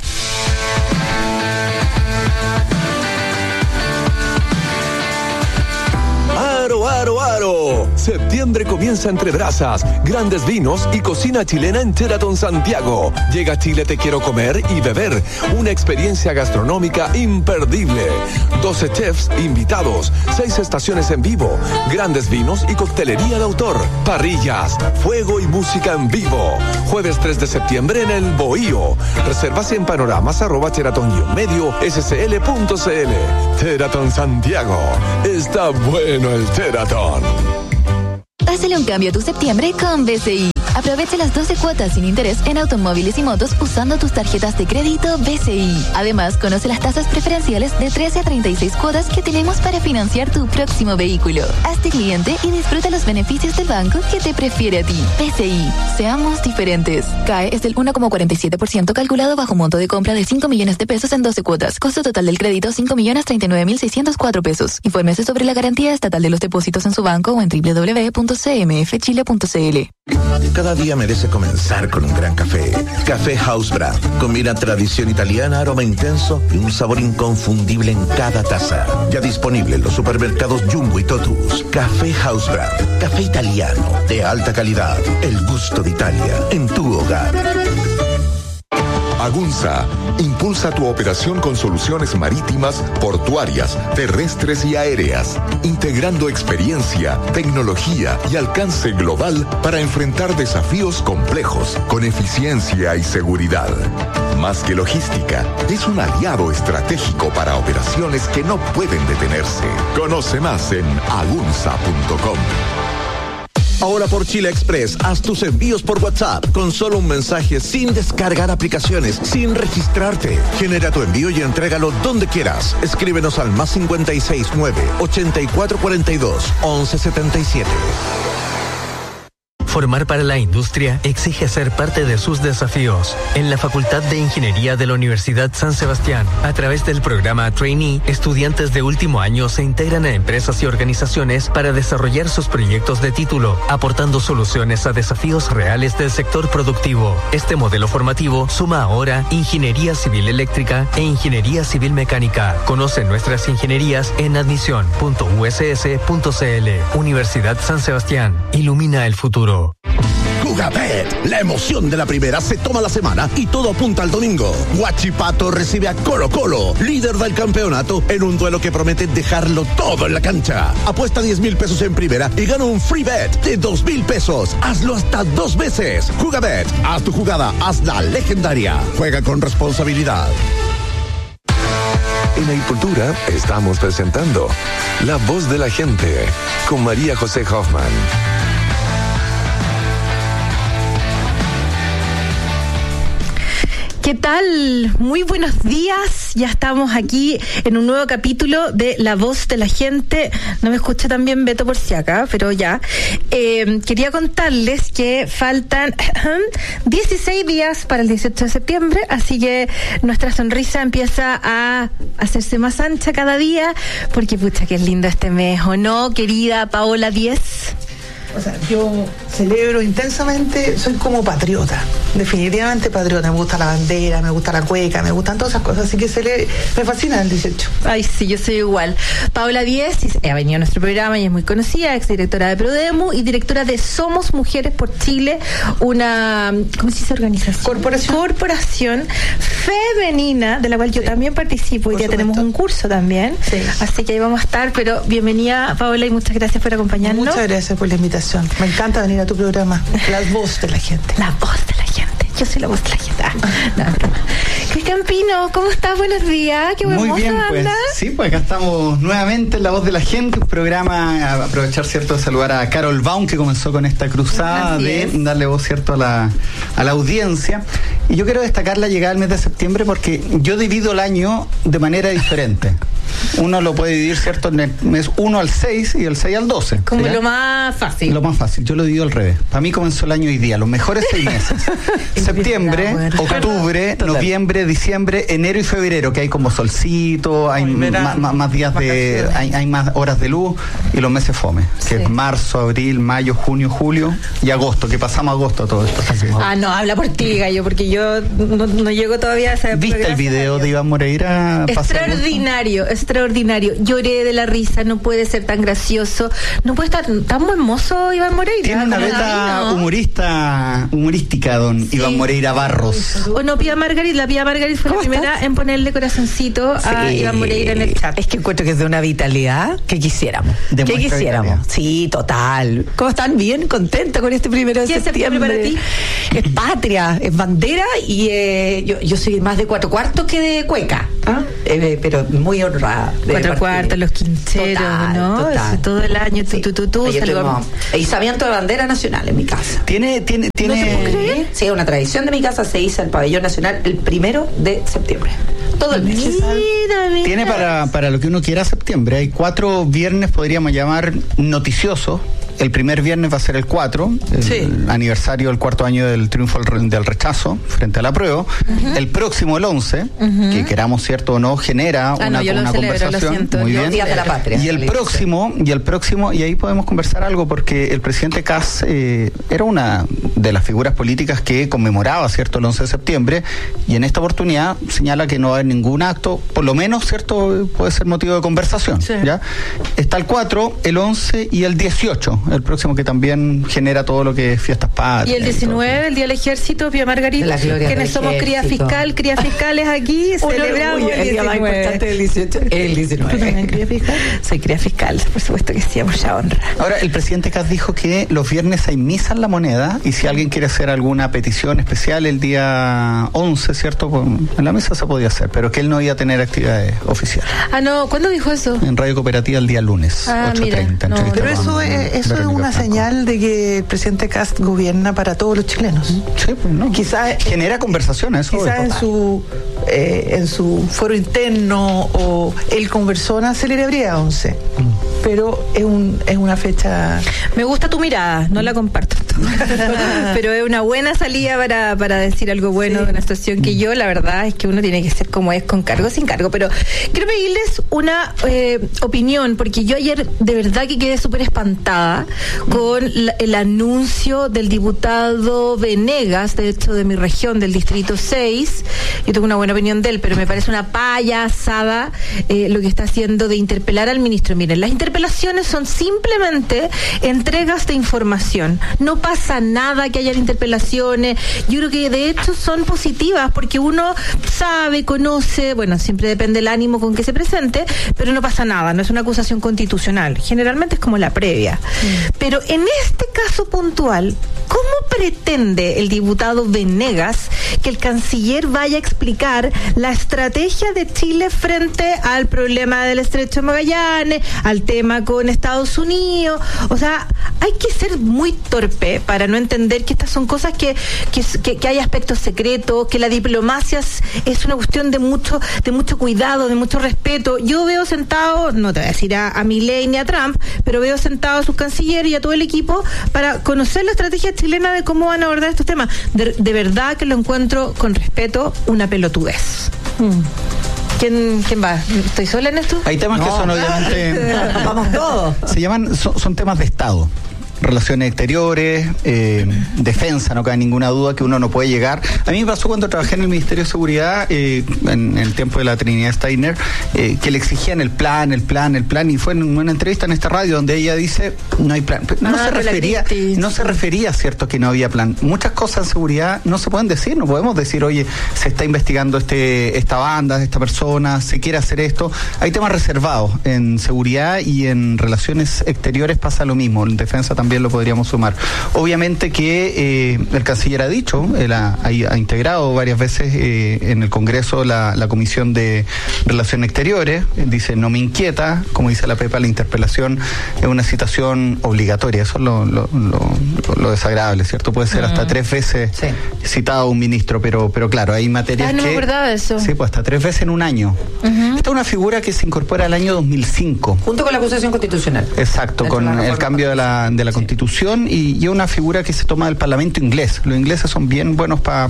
¡Aro! Septiembre comienza entre brasas, grandes vinos y cocina chilena en Sheraton Santiago. Llega a Chile Te Quiero Comer y Beber, una experiencia gastronómica imperdible. 12 chefs invitados, 6 estaciones en vivo, grandes vinos y coctelería de autor, parrillas, fuego y música en vivo. Jueves 3 de septiembre en el Bohío. Reservas en panoramas @sheraton-medio-scl.cl. Sheraton Santiago. Está bueno el Sheraton. Hazle un cambio a tu septiembre con BCI. Aprovecha las 12 cuotas sin interés en automóviles y motos usando tus tarjetas de crédito BCI. Además, conoce las tasas preferenciales de 13 a 36 cuotas que tenemos para financiar tu próximo vehículo. Hazte cliente y disfruta los beneficios del banco que te prefiere a ti. BCI. Seamos diferentes. CAE es del 1,47% calculado bajo monto de compra de 5 millones de pesos en 12 cuotas. Costo total del crédito 5.039.604 pesos. Infórmese sobre la garantía estatal de los depósitos en su banco o en www.cmfchile.cl. Cada día merece comenzar con un gran café. Café House Brand. Combina tradición italiana, aroma intenso y un sabor inconfundible en cada taza. Ya disponible en los supermercados Jumbo y Totus. Café House Brand. Café italiano de alta calidad. El gusto de Italia en tu hogar. Agunza impulsa tu operación con soluciones marítimas, portuarias, terrestres y aéreas, integrando experiencia, tecnología y alcance global para enfrentar desafíos complejos con eficiencia y seguridad. Más que logística, es un aliado estratégico para operaciones que no pueden detenerse. Conoce más en agunza.com. Ahora por Chile Express, haz tus envíos por WhatsApp con solo un mensaje, sin descargar aplicaciones, sin registrarte. Genera tu envío y entrégalo donde quieras. Escríbenos al +569 8442 1177. Formar para la industria exige ser parte de sus desafíos. En la Facultad de Ingeniería de la Universidad San Sebastián, a través del programa Trainee, estudiantes de último año se integran a empresas y organizaciones para desarrollar sus proyectos de título, aportando soluciones a desafíos reales del sector productivo. Este modelo formativo suma ahora Ingeniería Civil Eléctrica e Ingeniería Civil Mecánica. Conoce nuestras ingenierías en admisión.uss.cl. Universidad San Sebastián. Ilumina el futuro. Jugabet, la emoción de la primera se toma la semana y todo apunta al domingo. Huachipato recibe a Colo Colo, líder del campeonato, en un duelo que promete dejarlo todo en la cancha. Apuesta 10,000 pesos en primera y gana un free bet de 2,000 pesos. Hazlo hasta 2 veces. Jugabet, haz tu jugada, hazla legendaria. Juega con responsabilidad. En Agricultura estamos presentando La Voz de la Gente con María José Hoffman. ¿Qué tal? Muy buenos días. Ya estamos aquí en un nuevo capítulo de La Voz de la Gente. No me escucha tan bien Beto por si acá, pero ya. Quería contarles que faltan 16 días para el 18 de septiembre, así que nuestra sonrisa empieza a hacerse más ancha cada día, porque pucha que es lindo este mes, ¿o no, querida Paola 10? O sea, yo celebro intensamente, soy como patriota, definitivamente patriota. Me gusta la bandera, me gusta la cueca, me gustan todas esas cosas, así que me fascina el 18. Ay, sí, yo soy igual. Paola Díez ha venido a nuestro programa y es muy conocida, exdirectora de Prodemu y directora de Somos Mujeres por Chile, una, ¿cómo se dice? Organización. Corporación femenina, de la cual yo también participo. Hoy día tenemos un curso también, sí. Así que ahí vamos a estar, pero bienvenida Paola y muchas gracias por acompañarnos. Muchas gracias por la invitación. Me encanta venir a tu programa. La voz de la gente. La voz de la gente. Yo soy la voz de la gente. No, broma. Cristian Pino, ¿cómo estás? Buenos días. Qué muy bien, pues. Sí, pues acá estamos nuevamente en La Voz de la Gente, un programa, a aprovechar, cierto, de saludar a Carol Baum, que comenzó con esta cruzada de darle voz, cierto, a la audiencia. Y yo quiero destacar la llegada del mes de septiembre porque yo divido el año de manera diferente. Uno lo puede dividir, ¿cierto? En el mes 1 al 6 y el 6 al 12. Como ¿ya? lo más fácil. Lo más fácil, yo lo divido al revés. Para mí comenzó el año hoy día, los mejores 6 meses. Septiembre, octubre, noviembre, diciembre, enero y febrero, que hay como solcito, hay más días de... Hay más horas de luz, y los meses fome, que es marzo, abril, mayo, junio, julio y agosto, que pasamos a agosto todo esto. No, habla por ti, Gallo, porque yo no llego todavía a esa época. ¿Viste el video de Iván Moreira? Extraordinario, extraordinario. Lloré de la risa, no puede ser tan gracioso, no puede estar tan buen mozo Iván Moreira. Tiene una beta humorística, don Iván Moreira Barros. O no, Pía Margarit, la Pía Margarit fue la primera en ponerle corazoncito a Iván Moreira en el chat. Es que encuentro que es de una vitalidad que quisiéramos. ¿Qué quisiéramos? Sí, total. ¿Cómo están? Bien, contenta con este 1 de septiembre. Para ti? Es patria, es bandera, y yo soy más de 4/4 que de cueca. Pero muy honrada. 4/4, los quincheros, total, ¿no? Total. Todo el año, tú. Izamiento de bandera nacional en mi casa. ¿Tiene? ¿No se puede creer? Sí, es una tradición de mi casa, se iza el pabellón nacional el 1 de septiembre. Todo el mes. Mira. Tiene para lo que uno quiera septiembre. Hay 4 viernes, podríamos llamar noticiosos. El primer viernes va a ser el 4, el aniversario del 4º año del triunfo del rechazo frente a la prueba. El próximo, el 11, que queramos cierto o no, genera una conversación. Muy bien. Días de la Patria. Y el próximo, y ahí podemos conversar algo, porque el presidente Kast era una de las figuras políticas que conmemoraba, ¿cierto?, el 11 de septiembre, y en esta oportunidad señala que no va a haber ningún acto, por lo menos, ¿cierto?, puede ser motivo de conversación. ¿Ya? Está el 4, el 11 y el 18. El próximo, que también genera todo lo que es fiestas patrias. Y el 19, el Día del Ejército, Pía Margarita, quienes somos cría fiscales aquí, celebramos el día más importante del 18, el 19. ¿Tú también cría fiscal? Soy cría fiscal, por supuesto que sí, mucha honra. Ahora, el presidente Kast dijo que los viernes hay misa en La Moneda, y si alguien quiere hacer alguna petición especial el día 11, ¿cierto?, pues en la mesa se podía hacer, pero que él no iba a tener actividades oficiales. No, ¿cuándo dijo eso? En Radio Cooperativa el día lunes, 8:30. No, pero eso es una señal de que el presidente Kast gobierna para todos los chilenos. Sí, pues no. Quizás genera conversaciones. Quizás en su foro interno, o él con personas se le habría 11. Pero es una fecha. Me gusta tu mirada, no la comparto. Pero es una buena salida para decir algo bueno de una situación que yo, la verdad, es que uno tiene que ser como es, con cargo, sin cargo. Pero quiero pedirles una opinión, porque yo ayer de verdad que quedé súper espantada con el anuncio del diputado Venegas, de hecho de mi región, del distrito 6. Yo tengo una buena opinión de él, pero me parece una payasada lo que está haciendo de interpelar al ministro. Miren, las interpelaciones son simplemente entregas de información. No pasa nada que haya interpelaciones. Yo creo que de hecho son positivas, porque uno sabe, conoce, bueno, siempre depende del ánimo con que se presente, pero no pasa nada, no es una acusación constitucional. Generalmente es como la previa. Pero en este caso puntual, ¿cómo pretende el diputado Venegas que el canciller vaya a explicar la estrategia de Chile frente al problema del Estrecho de Magallanes, al tema con Estados Unidos? O sea, hay que ser muy torpe para no entender que estas son cosas que hay aspectos secretos, que la diplomacia es una cuestión de mucho cuidado, de mucho respeto. Yo veo sentado, no te voy a decir a Milei ni a Trump, pero veo sentado a sus cancilleres y a todo el equipo para conocer la estrategia chilena de cómo van a abordar estos temas. De verdad que lo encuentro, con respeto, una pelotudez. ¿Quién va? ¿Estoy sola en esto? Hay temas que son obviamente... Vamos todos. Se llaman, son temas de Estado. Relaciones exteriores, defensa, no cabe ninguna duda que uno no puede llegar. A mí me pasó cuando trabajé en el Ministerio de Seguridad, en el tiempo de la Trinidad Steiner, que le exigían el plan, y fue en una entrevista en esta radio donde ella dice, no hay plan. No se refería, cierto, que no había plan. Muchas cosas en seguridad no se pueden decir, no podemos decir, oye, se está investigando esta banda, esta persona, se quiere hacer esto. Hay temas reservados en seguridad, y en relaciones exteriores pasa lo mismo, en defensa también también lo podríamos sumar. Obviamente que el canciller ha dicho, él ha integrado varias veces en el Congreso la Comisión de Relaciones Exteriores, dice, no me inquieta, como dice la Pepa, la interpelación es una citación obligatoria, eso es lo desagradable, ¿cierto? Puede ser hasta 3 veces citado un ministro, pero claro, hay materias no me acordaba de eso. Sí, pues hasta 3 veces en un año. Esta es una figura que se incorpora al año 2005. Junto con la acusación constitucional. Exacto, con el cambio de la Constitución y es una figura que se toma del Parlamento inglés. Los ingleses son bien buenos para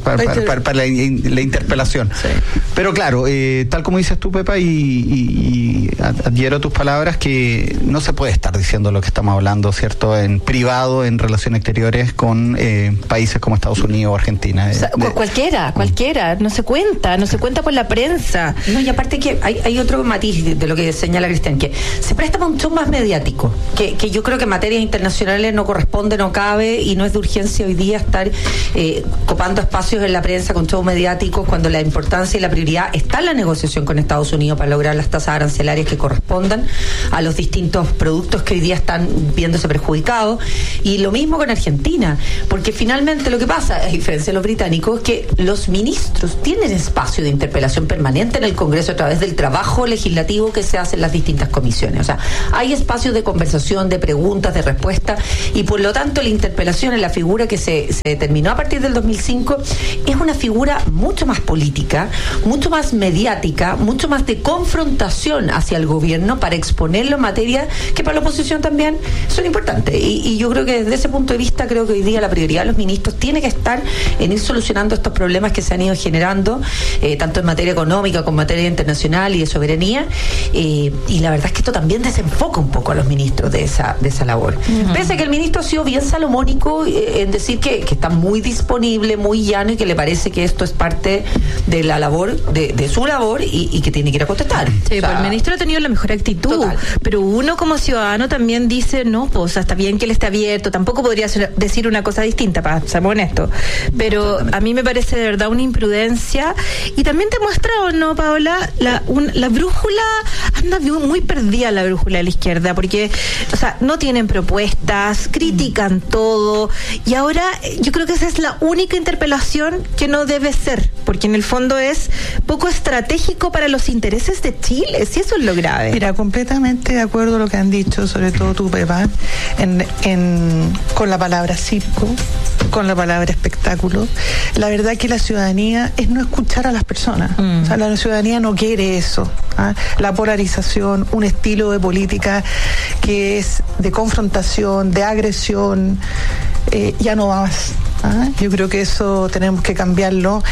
la interpelación. Sí. Pero claro, tal como dices tú, Pepa, y adhiero a tus palabras, que no se puede estar diciendo lo que estamos hablando, ¿cierto?, en privado, en relaciones exteriores con países como Estados Unidos o Argentina. Cualquiera, no se cuenta por la prensa. No, y aparte que hay otro matiz de lo que señala Cristian, que se presta para un show más mediático, que yo creo que en materias internacionales no corresponde, no cabe, y no es de urgencia hoy día estar copando espacios en la prensa con shows mediáticos, cuando la importancia y la prioridad está en la negociación con Estados Unidos para lograr las tasas arancelarias que correspondan a los distintos productos que hoy día están viéndose perjudicados. Y lo mismo con Argentina, porque finalmente lo que pasa, a diferencia de los británicos, es que los ministros tienen espacio de interpelación permanente en el Congreso a través del trabajo legislativo que se hace en las distintas comisiones. O sea, hay espacios de conversación, de preguntas, de respuesta, y por lo tanto la interpelación en la figura que se determinó a partir del 2005 es una figura mucho más política, mucho más mediática, mucho más de confrontación hacia el gobierno para exponerlo en materia que para la oposición también son importantes. Y yo creo que desde ese punto de vista, creo que hoy día la prioridad de los ministros tiene que estar en ir solucionando estos problemas que se han ido generando, tanto en materia económica como en materia internacional y de soberanía, y la verdad es que esto también desenfoca un poco a los ministros de esa labor. Pese a que el ministro ha sido bien salomónico en decir que está muy disponible, muy llano, y que le parece que esto es parte de la labor, de su labor, y que tiene que ir a contestar. Sí, pues el ministro ha tenido la mejor actitud, total. Pero uno como ciudadano también dice, no, pues está bien que él esté abierto, tampoco podría decir una cosa distinta, para ser honesto, pero a mí me parece de verdad una imprudencia, y también te muestra, ¿o no, Paola? La brújula anda muy perdida, la brújula de la izquierda, porque, o sea, no tienen propuestas, critican todo, y ahora yo creo que esa es la única interpelación que no debe ser, porque en el fondo es poco estratégico para los intereses de Chile, si eso es lo grave. Mira, completamente de acuerdo a lo que han dicho, sobre todo tú, Pepa, con la palabra circo, con la palabra espectáculo. La verdad que la ciudadanía es no escuchar a las personas. O sea, la ciudadanía no quiere eso. La polarización, un estilo de política que es de confrontación, de agresión, ya no va más. Yo creo que eso tenemos que cambiarlo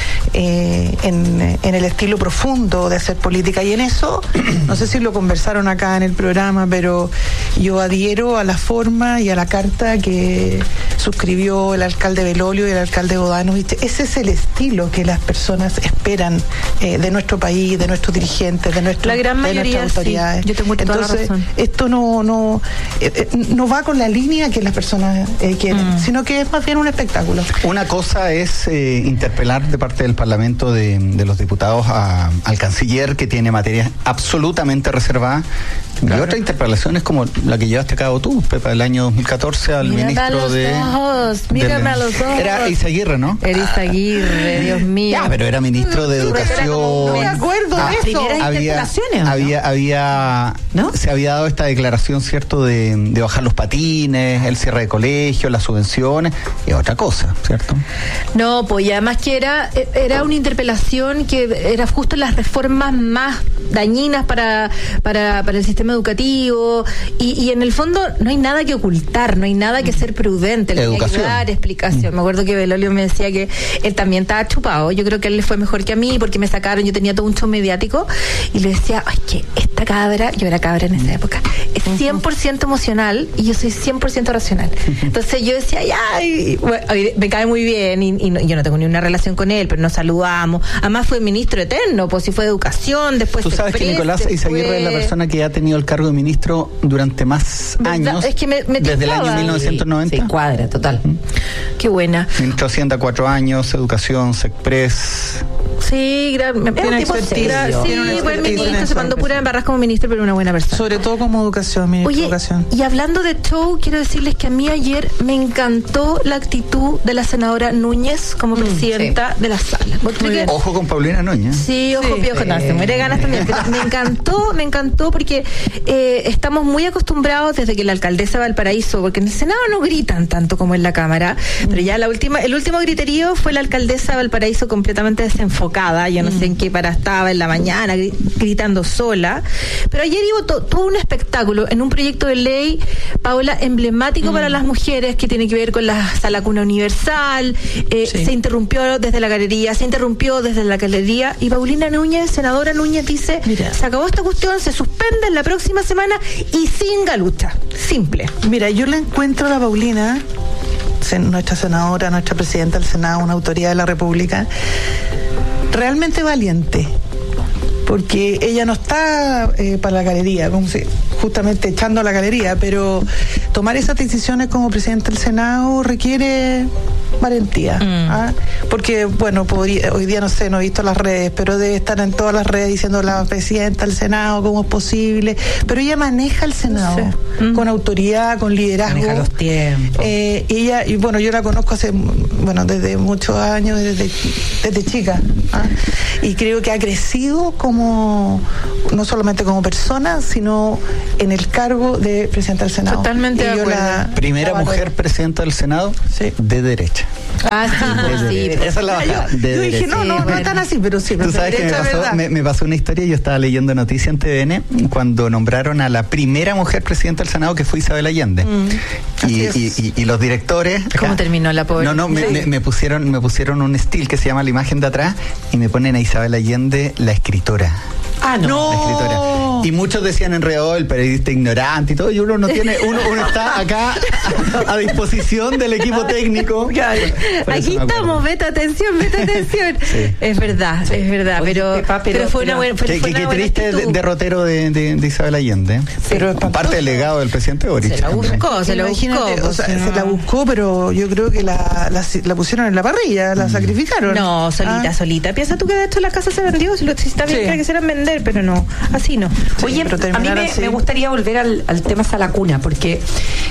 en el estilo profundo de hacer política, y en eso, no sé si lo conversaron acá en el programa, pero yo adhiero a la forma y a la carta que suscribió el alcalde Belolio y el alcalde Bodanovich. Ese es el estilo que las personas esperan de nuestro país, de nuestros dirigentes, de nuestras autoridades. Sí, yo tengo toda la razón. Esto no va con la línea que las personas quieren, sino que es más bien un espectáculo. Una cosa es interpelar de parte del Parlamento de los diputados al canciller, que tiene materias absolutamente reservadas, y otra interpelación es como la que llevaste a cabo tú, Pepa, del año 2014 al ministro Mírame a los ojos. Era Izaguirre, ¿no? Era Izaguirre, Dios mío. Ya, pero era ministro de Educación. No me acuerdo de eso. Primeras interpelaciones, ¿no? Se había dado esta declaración, ¿cierto?, de bajar los patines, el cierre de colegios, las subvenciones, y otra cosa, ¿cierto? No, pues y además que era una interpelación que era justo las reformas más dañinas para el sistema educativo, y en el fondo no hay nada que ocultar, no hay nada que ser prudente, le tenía que dar explicación. Me acuerdo que Belolio me decía que él también estaba chupado, yo creo que él le fue mejor que a mí porque me sacaron, yo tenía todo un show mediático, y le decía, ay, que esta cabra, yo era cabra en esa época, es 100% emocional y yo soy 100% racional. Entonces yo decía, bueno, me cae muy bien, y yo no tengo ni una relación con él, pero nos saludamos. Además fue ministro eterno, pues si fue educación, después... Tú sabes que Nicolás Izaguirre es la persona que ha tenido el cargo de ministro durante más años, es que me desde el año 1990. Sí, cuadra, total. Qué buena. Ministro de Hacienda 4 años, Educación, SECPRES, Sí, tiene expertise. Sí, buen ministro, se mandó pura embarras como ministro, pero una buena persona. Sobre todo como educación, ministro de educación. Y hablando de show, quiero decirles que a mí ayer me encantó la actitud de la senadora Núñez como presidenta de la sala. Ojo con Paulina Núñez. Sí, ojo piojo, no, se muere ganas también. Pero me encantó porque estamos muy acostumbrados desde que la alcaldesa de Valparaíso, porque en el Senado no gritan tanto como en la Cámara, pero ya el último griterío fue la alcaldesa de Valparaíso completamente desenfocada, yo no sé en qué para estaba en la mañana, gritando sola, pero ayer hubo todo un espectáculo en un proyecto de ley, Paola, emblemático para las mujeres, que tiene que ver con la sala cuna universal, se interrumpió desde la galería, y Paulina Núñez, senadora Núñez, dice, se acabó esta cuestión, se suspende en la próxima semana y sin galucha, simple. Mira, yo le encuentro a la Paulina, nuestra senadora, nuestra presidenta del Senado, una autoridad de la República, realmente valiente, porque ella no está para la galería, como si justamente echando a la galería, pero tomar esas decisiones como presidenta del Senado requiere valentía, porque bueno, hoy día no sé, no he visto las redes, pero debe estar en todas las redes diciendo la presidenta del Senado, cómo es posible, pero ella maneja el Senado con autoridad, con liderazgo, maneja los tiempos. Ella, y bueno, yo la conozco desde muchos años, desde chica, y creo que ha crecido como, no solamente como persona, sino en el cargo de presidenta del Senado. Totalmente de acuerdo. Primera mujer presidenta del Senado de derecha. Sí. Esa es la bajada. Yo dije, no tan así, pero sí. Tú sabes que me pasó una historia, yo estaba leyendo noticias en TVN cuando nombraron a la primera mujer presidenta del Senado, que fue Isabel Allende. Y los directores... ¿Cómo terminó la pobre? Me pusieron un estilo que se llama La imagen de atrás y me ponen a Isabel Allende, la escritora. La escritora. Y muchos decían enredado, el periodista ignorante y todo, y uno no tiene, uno está acá a disposición del equipo técnico. Aquí estamos, vete atención. Sí. Es verdad, pero fue una buena. Qué triste derrotero de Isabel Allende. Pero parte del legado del presidente Boric. Se lo buscó. Se la buscó, pero yo creo que la pusieron en la parrilla, la sacrificaron. No, solita. Piensa tú que de hecho la casa se vendió, si está bien que quisieran vender, pero no, así no. Oye, a mí me gustaría volver al tema sala cuna, porque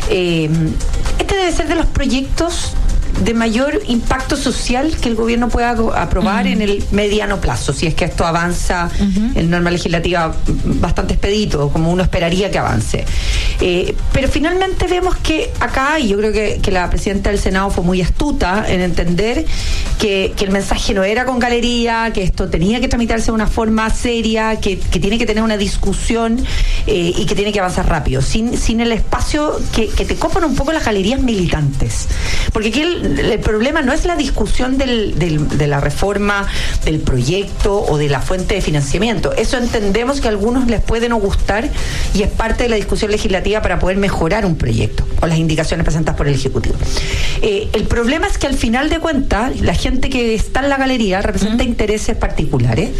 este debe ser de los proyectos de mayor impacto social que el gobierno pueda aprobar en el mediano plazo, si es que esto avanza en norma legislativa bastante expedito, como uno esperaría que avance. Pero finalmente vemos que acá, y yo creo que la presidenta del Senado fue muy astuta en entender que el mensaje no era con galería, que esto tenía que tramitarse de una forma seria, que tiene que tener una discusión y que tiene que avanzar rápido, sin el espacio que te copan un poco las galerías militantes. Porque aquí el problema no es la discusión de la reforma del proyecto o de la fuente de financiamiento. Eso entendemos que a algunos les puede no gustar y es parte de la discusión legislativa para poder mejorar un proyecto o las indicaciones presentadas por el Ejecutivo. El problema es que al final de cuentas la gente que está en la galería representa intereses particulares.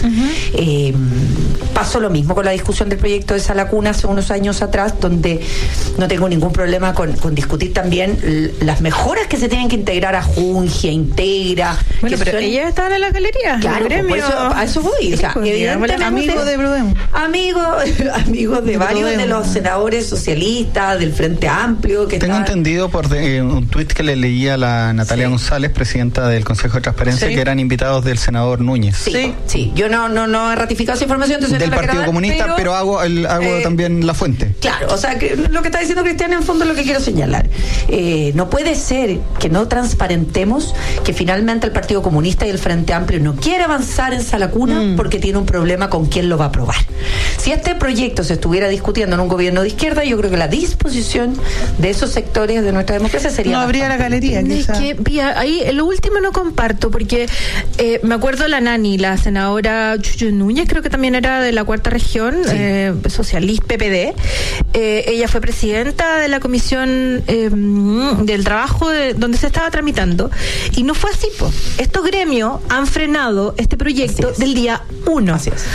Pasó lo mismo con la discusión del proyecto de Sala Cuna hace unos años atrás, donde no tengo ningún problema con discutir también las mejoras que se tienen que integrar a Jungia, Integra. Bueno, pero ellas estaban en la galería. Claro, a eso voy. O sea, evidentemente, amigos de Brudem. Amigos de varios de los senadores socialistas, del Frente Amplio. Tengo entendido por un tuit que le leía a la Natalia González, presidenta del Consejo de Transparencia, que eran invitados del senador Núñez. Sí. Yo no he ratificado esa información. Del Partido Comunista, pero hago también la fuente. Claro, o sea, lo que está diciendo Cristian en fondo es lo que quiero señalar. No puede ser que no transparentemos que finalmente el Partido Comunista y el Frente Amplio no quiere avanzar en Sala Cuna porque tiene un problema con quién lo va a aprobar. Si este proyecto se estuviera discutiendo en un gobierno de izquierda, yo creo que la disposición de esos sectores de nuestra democracia sería... No habría la galería, quizás. Ahí lo último no comparto, porque me acuerdo la Nani, la senadora Chuchu Núñez, creo que también era de la Cuarta Región, socialista, PPD. Ella fue presidenta de la Comisión del Trabajo donde se estaba tramitando, y no fue así, Estos gremios han frenado este proyecto del día 1. Así es.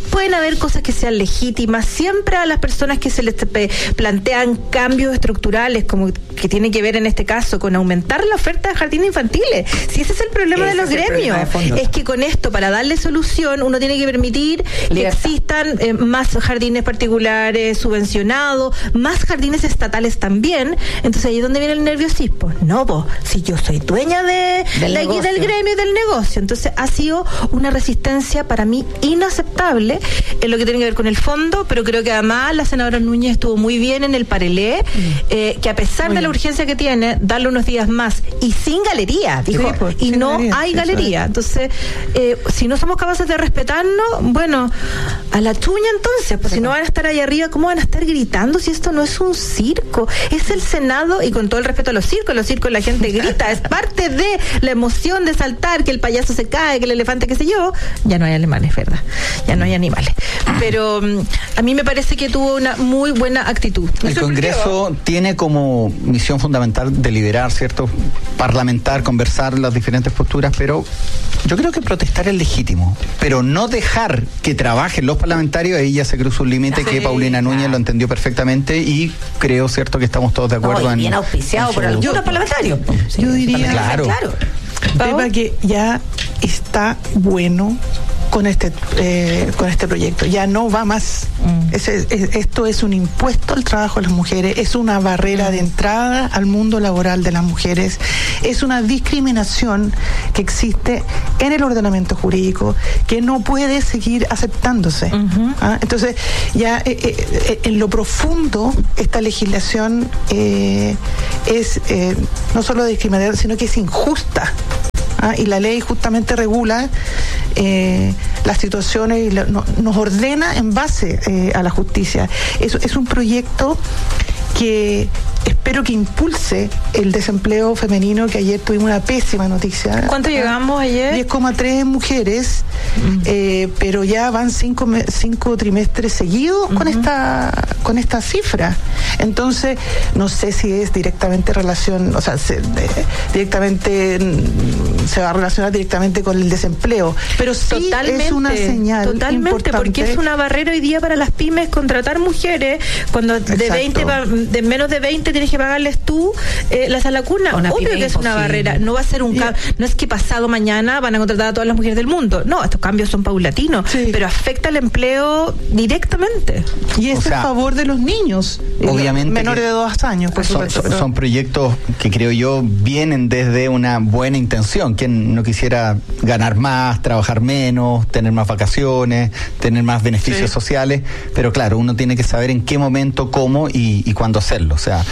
pueden haber cosas que sean legítimas. Siempre a las personas que se les plantean cambios estructurales, como que tiene que ver en este caso con aumentar la oferta de jardines infantiles. Si ese es el problema de los gremios, es que con esto, para darle solución, uno tiene que permitir que existan más jardines particulares subvencionados, más jardines estatales también. Entonces ahí es donde viene el nerviosismo. No, vos, si yo soy dueña del gremio y del negocio. Entonces ha sido una resistencia para mí inaceptable en lo que tiene que ver con el fondo, pero creo que además la senadora Núñez estuvo muy bien en el parelé, que a pesar de la urgencia que tiene, darle unos días más y sin galería, dijo, y no hay galería. Entonces, si no somos capaces de respetarnos, bueno, a la chuña entonces, pues si no van a estar ahí arriba, ¿cómo van a estar gritando si esto no es un circo? Es el Senado, y con todo el respeto a los circos la gente grita, es parte de la emoción de saltar, que el payaso se cae, que el elefante, qué sé yo. Ya no hay alemanes, ¿verdad? Ya no hay animales. Pero a mí me parece que tuvo una muy buena actitud. El Congreso tiene como misión fundamental deliberar, ¿cierto? Parlamentar, conversar las diferentes posturas, pero yo creo que protestar es legítimo, pero no dejar que trabajen los parlamentarios, ahí ya se cruzó un límite que Paulina Núñez lo entendió perfectamente, y creo, ¿cierto?, que estamos todos de acuerdo bien auspiciado por algunos parlamentarios. Yo diría, claro. Pepa, que ya está bueno con este proyecto. Ya no va más. Esto es un impuesto al trabajo de las mujeres, es una barrera de entrada al mundo laboral de las mujeres, es una discriminación que existe en el ordenamiento jurídico que no puede seguir aceptándose. Entonces, ya en lo profundo, esta legislación es no solo discriminatoria, sino que es injusta. Y la ley justamente regula las situaciones y nos ordena en base a la justicia. Es un proyecto que espero que impulse el desempleo femenino, que ayer tuvimos una pésima noticia. ¿Cuánto llegamos ayer? 10,3 mujeres, pero ya van 5 trimestres seguidos con esta cifra. Entonces, no sé si es directamente se va a relacionar directamente con el desempleo, pero sí totalmente, es una señal importante, porque es una barrera hoy día para las pymes contratar mujeres cuando de menos de 20 tienes que pagarles tú la sala cuna. Obvio que es una barrera, no va a ser un cambio, no es que pasado mañana van a contratar a todas las mujeres del mundo, no, estos cambios son paulatinos, pero afecta el empleo directamente. Y es a favor de los niños, obviamente, menores de 2 años, por supuesto. Son proyectos que creo yo vienen desde una buena intención. ¿Quién no quisiera ganar más, trabajar menos, tener más vacaciones, tener más beneficios sociales? Pero claro, uno tiene que saber en qué momento, cómo y cuándo hacerlo. O sea,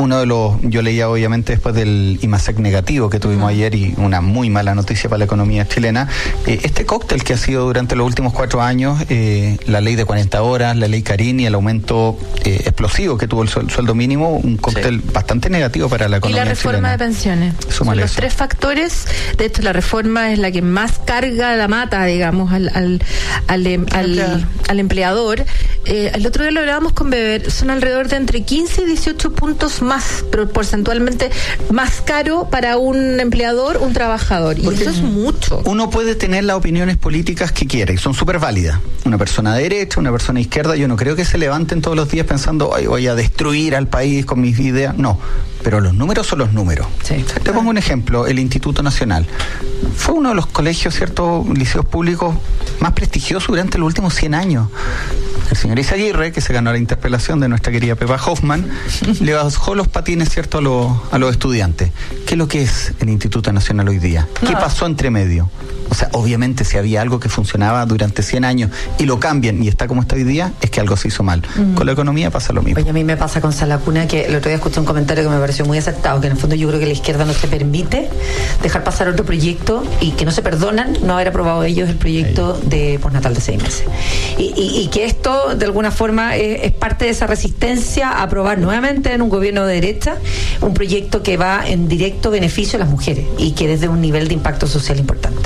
yo leía obviamente después del IMASEC negativo que tuvimos ayer, y una muy mala noticia para la economía chilena, este cóctel que ha sido durante los últimos 4 años, la ley de 40 horas, la ley Carín y el aumento explosivo que tuvo el sueldo mínimo, un cóctel bastante negativo para la economía chilena. Y la reforma de pensiones. Son los 3 factores. De hecho, la reforma es la que más carga la mata, digamos, al empleador. El otro día lo hablábamos con Beber, son alrededor de entre 15 y 18 puntos más, porcentualmente más caro para un empleador, un trabajador. Y eso es mucho. Uno puede tener las opiniones políticas que quiera, y son súper válidas. Una persona de derecha, una persona de izquierda, yo no creo que se levanten todos los días pensando, ay, voy a destruir al país con mis ideas. No, pero los números son los números. Te pongo un ejemplo, el Instituto Nacional. Fue uno de los colegios, ¿cierto?, liceos públicos más prestigiosos durante los últimos 100 años. El señor Izaguirre, que se ganó la interpelación de nuestra querida Pepa Hoffman, le bajó los patines, ¿cierto?, a los estudiantes. ¿Qué es lo que es el Instituto Nacional hoy día? ¿Qué pasó entre medio? O sea, obviamente si había algo que funcionaba durante 100 años y lo cambian y está como está hoy día, es que algo se hizo mal. Con la economía pasa lo mismo. Oye, a mí me pasa con Sala Cuna, que el otro día escuché un comentario que me pareció muy acertado, que en el fondo yo creo que la izquierda no se permite dejar pasar otro proyecto y que no se perdonan no haber aprobado ellos el proyecto de postnatal de 6 meses. Y que esto, de alguna forma, es parte de esa resistencia a aprobar nuevamente en un gobierno de derecha un proyecto que va en directo beneficio a las mujeres y que desde un nivel de impacto social importante.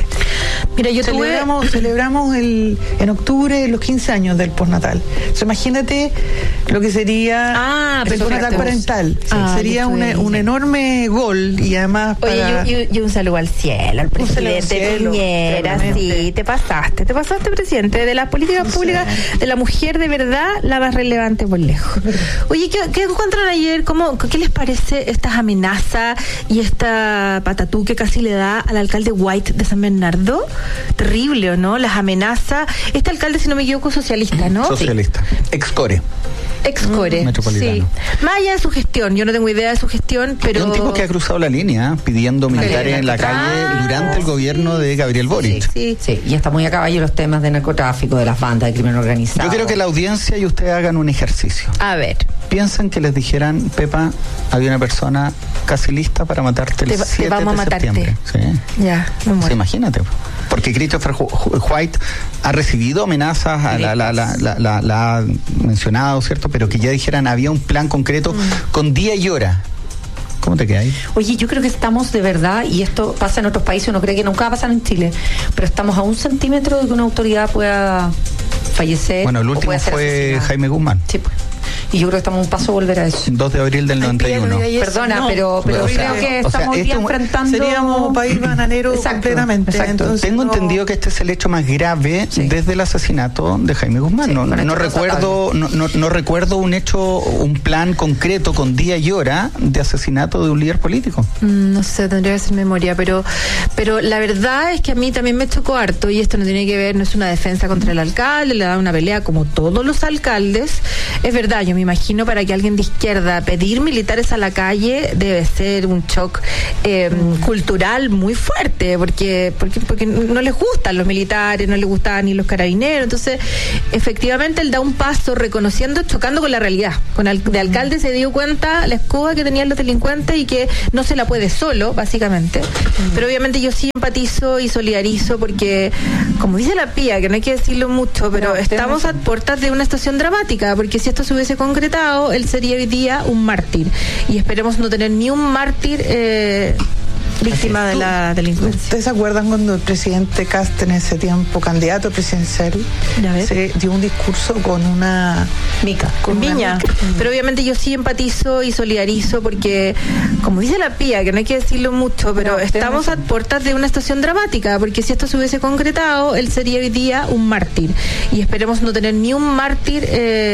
Mira, yo celebramos en octubre los 15 años del postnatal. Entonces, imagínate lo que sería el postnatal parental. Sería un enorme gol y además Oye, y un saludo al cielo, al presidente Piñera. Sí, te pasaste, presidente, de las políticas públicas de la mujer de verdad, la más relevante por lejos. Oye, ¿qué encuentran ayer? ¿Qué les parece estas amenazas y esta patatú que casi le da al alcalde White de San Bernardo? Terrible, ¿o no? Las amenazas. Este alcalde, si no me equivoco, socialista, ¿no? Socialista. Excore. Sí. Más allá de su gestión, yo no tengo idea de su gestión, pero... Es un tipo que ha cruzado la línea pidiendo militares en la calle durante el gobierno de Gabriel Boric. Sí, y está muy a caballo los temas de narcotráfico, de las bandas de crimen organizado. Yo quiero que la audiencia y ustedes hagan un ejercicio. A ver. Piensen que les dijeran, Pepa, había una persona casi lista para matarte el 7 de septiembre. Sí. Ya, me muero. Sí, imagínate. Porque Christopher White ha recibido amenazas, la ha mencionado, ¿cierto? Pero que ya dijeran, había un plan concreto con día y hora. ¿Cómo te queda ahí? Oye, yo creo que estamos de verdad, y esto pasa en otros países, uno cree que nunca va a pasar en Chile, pero estamos a 1 centímetro de que una autoridad pueda fallecer. Bueno, el último fue Jaime Guzmán. Sí, pues. Y yo creo que estamos a un paso a volver a eso. 2 de abril del 91. Perdona, pero creo que estamos hoy día enfrentando... Seríamos país bananero completamente. Exacto. Entonces, tengo entendido que este es el hecho más grave desde el asesinato de Jaime Guzmán. Sí, no recuerdo un plan concreto con día y hora de asesinato de un líder político. No sé, tendría que ser memoria, pero la verdad es que a mí también me chocó harto, y esto no tiene que ver, no es una defensa contra el alcalde, le da una pelea como todos los alcaldes. Es verdad, yo me imagino para que alguien de izquierda pedir militares a la calle debe ser un shock cultural muy fuerte, porque no les gustan los militares, no les gustaban ni los carabineros. Entonces, efectivamente, él da un paso reconociendo, chocando con la realidad. De alcalde se dio cuenta la escoba que tenían los delincuentes y que no se la puede solo, básicamente. Pero obviamente yo sí empatizo y solidarizo porque, como dice la Pía, que no hay que decirlo mucho, pero estamos a puertas de una situación dramática, porque si esto se hubiese concretado, él sería hoy día un mártir, y esperemos no tener ni un mártir víctima de la delincuencia. ¿Ustedes se acuerdan cuando el presidente Kast, en ese tiempo candidato presidencial, se dio un discurso con una mica? Con Viña. Pero obviamente yo sí empatizo y solidarizo porque, como dice la Pía, que no hay que decirlo mucho, pero estamos a puertas de una situación dramática, porque si esto se hubiese concretado, él sería hoy día un mártir, y esperemos no tener ni un mártir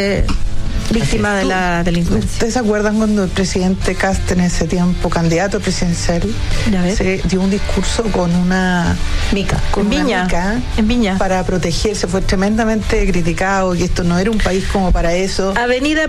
víctima de la delincuencia. ¿Ustedes se acuerdan cuando el presidente Kast, en ese tiempo candidato presidencial, se dio un discurso con una mica? Con Viña. En Viña. Para protegerse. Fue tremendamente criticado, y esto no era un país como para eso. Avenida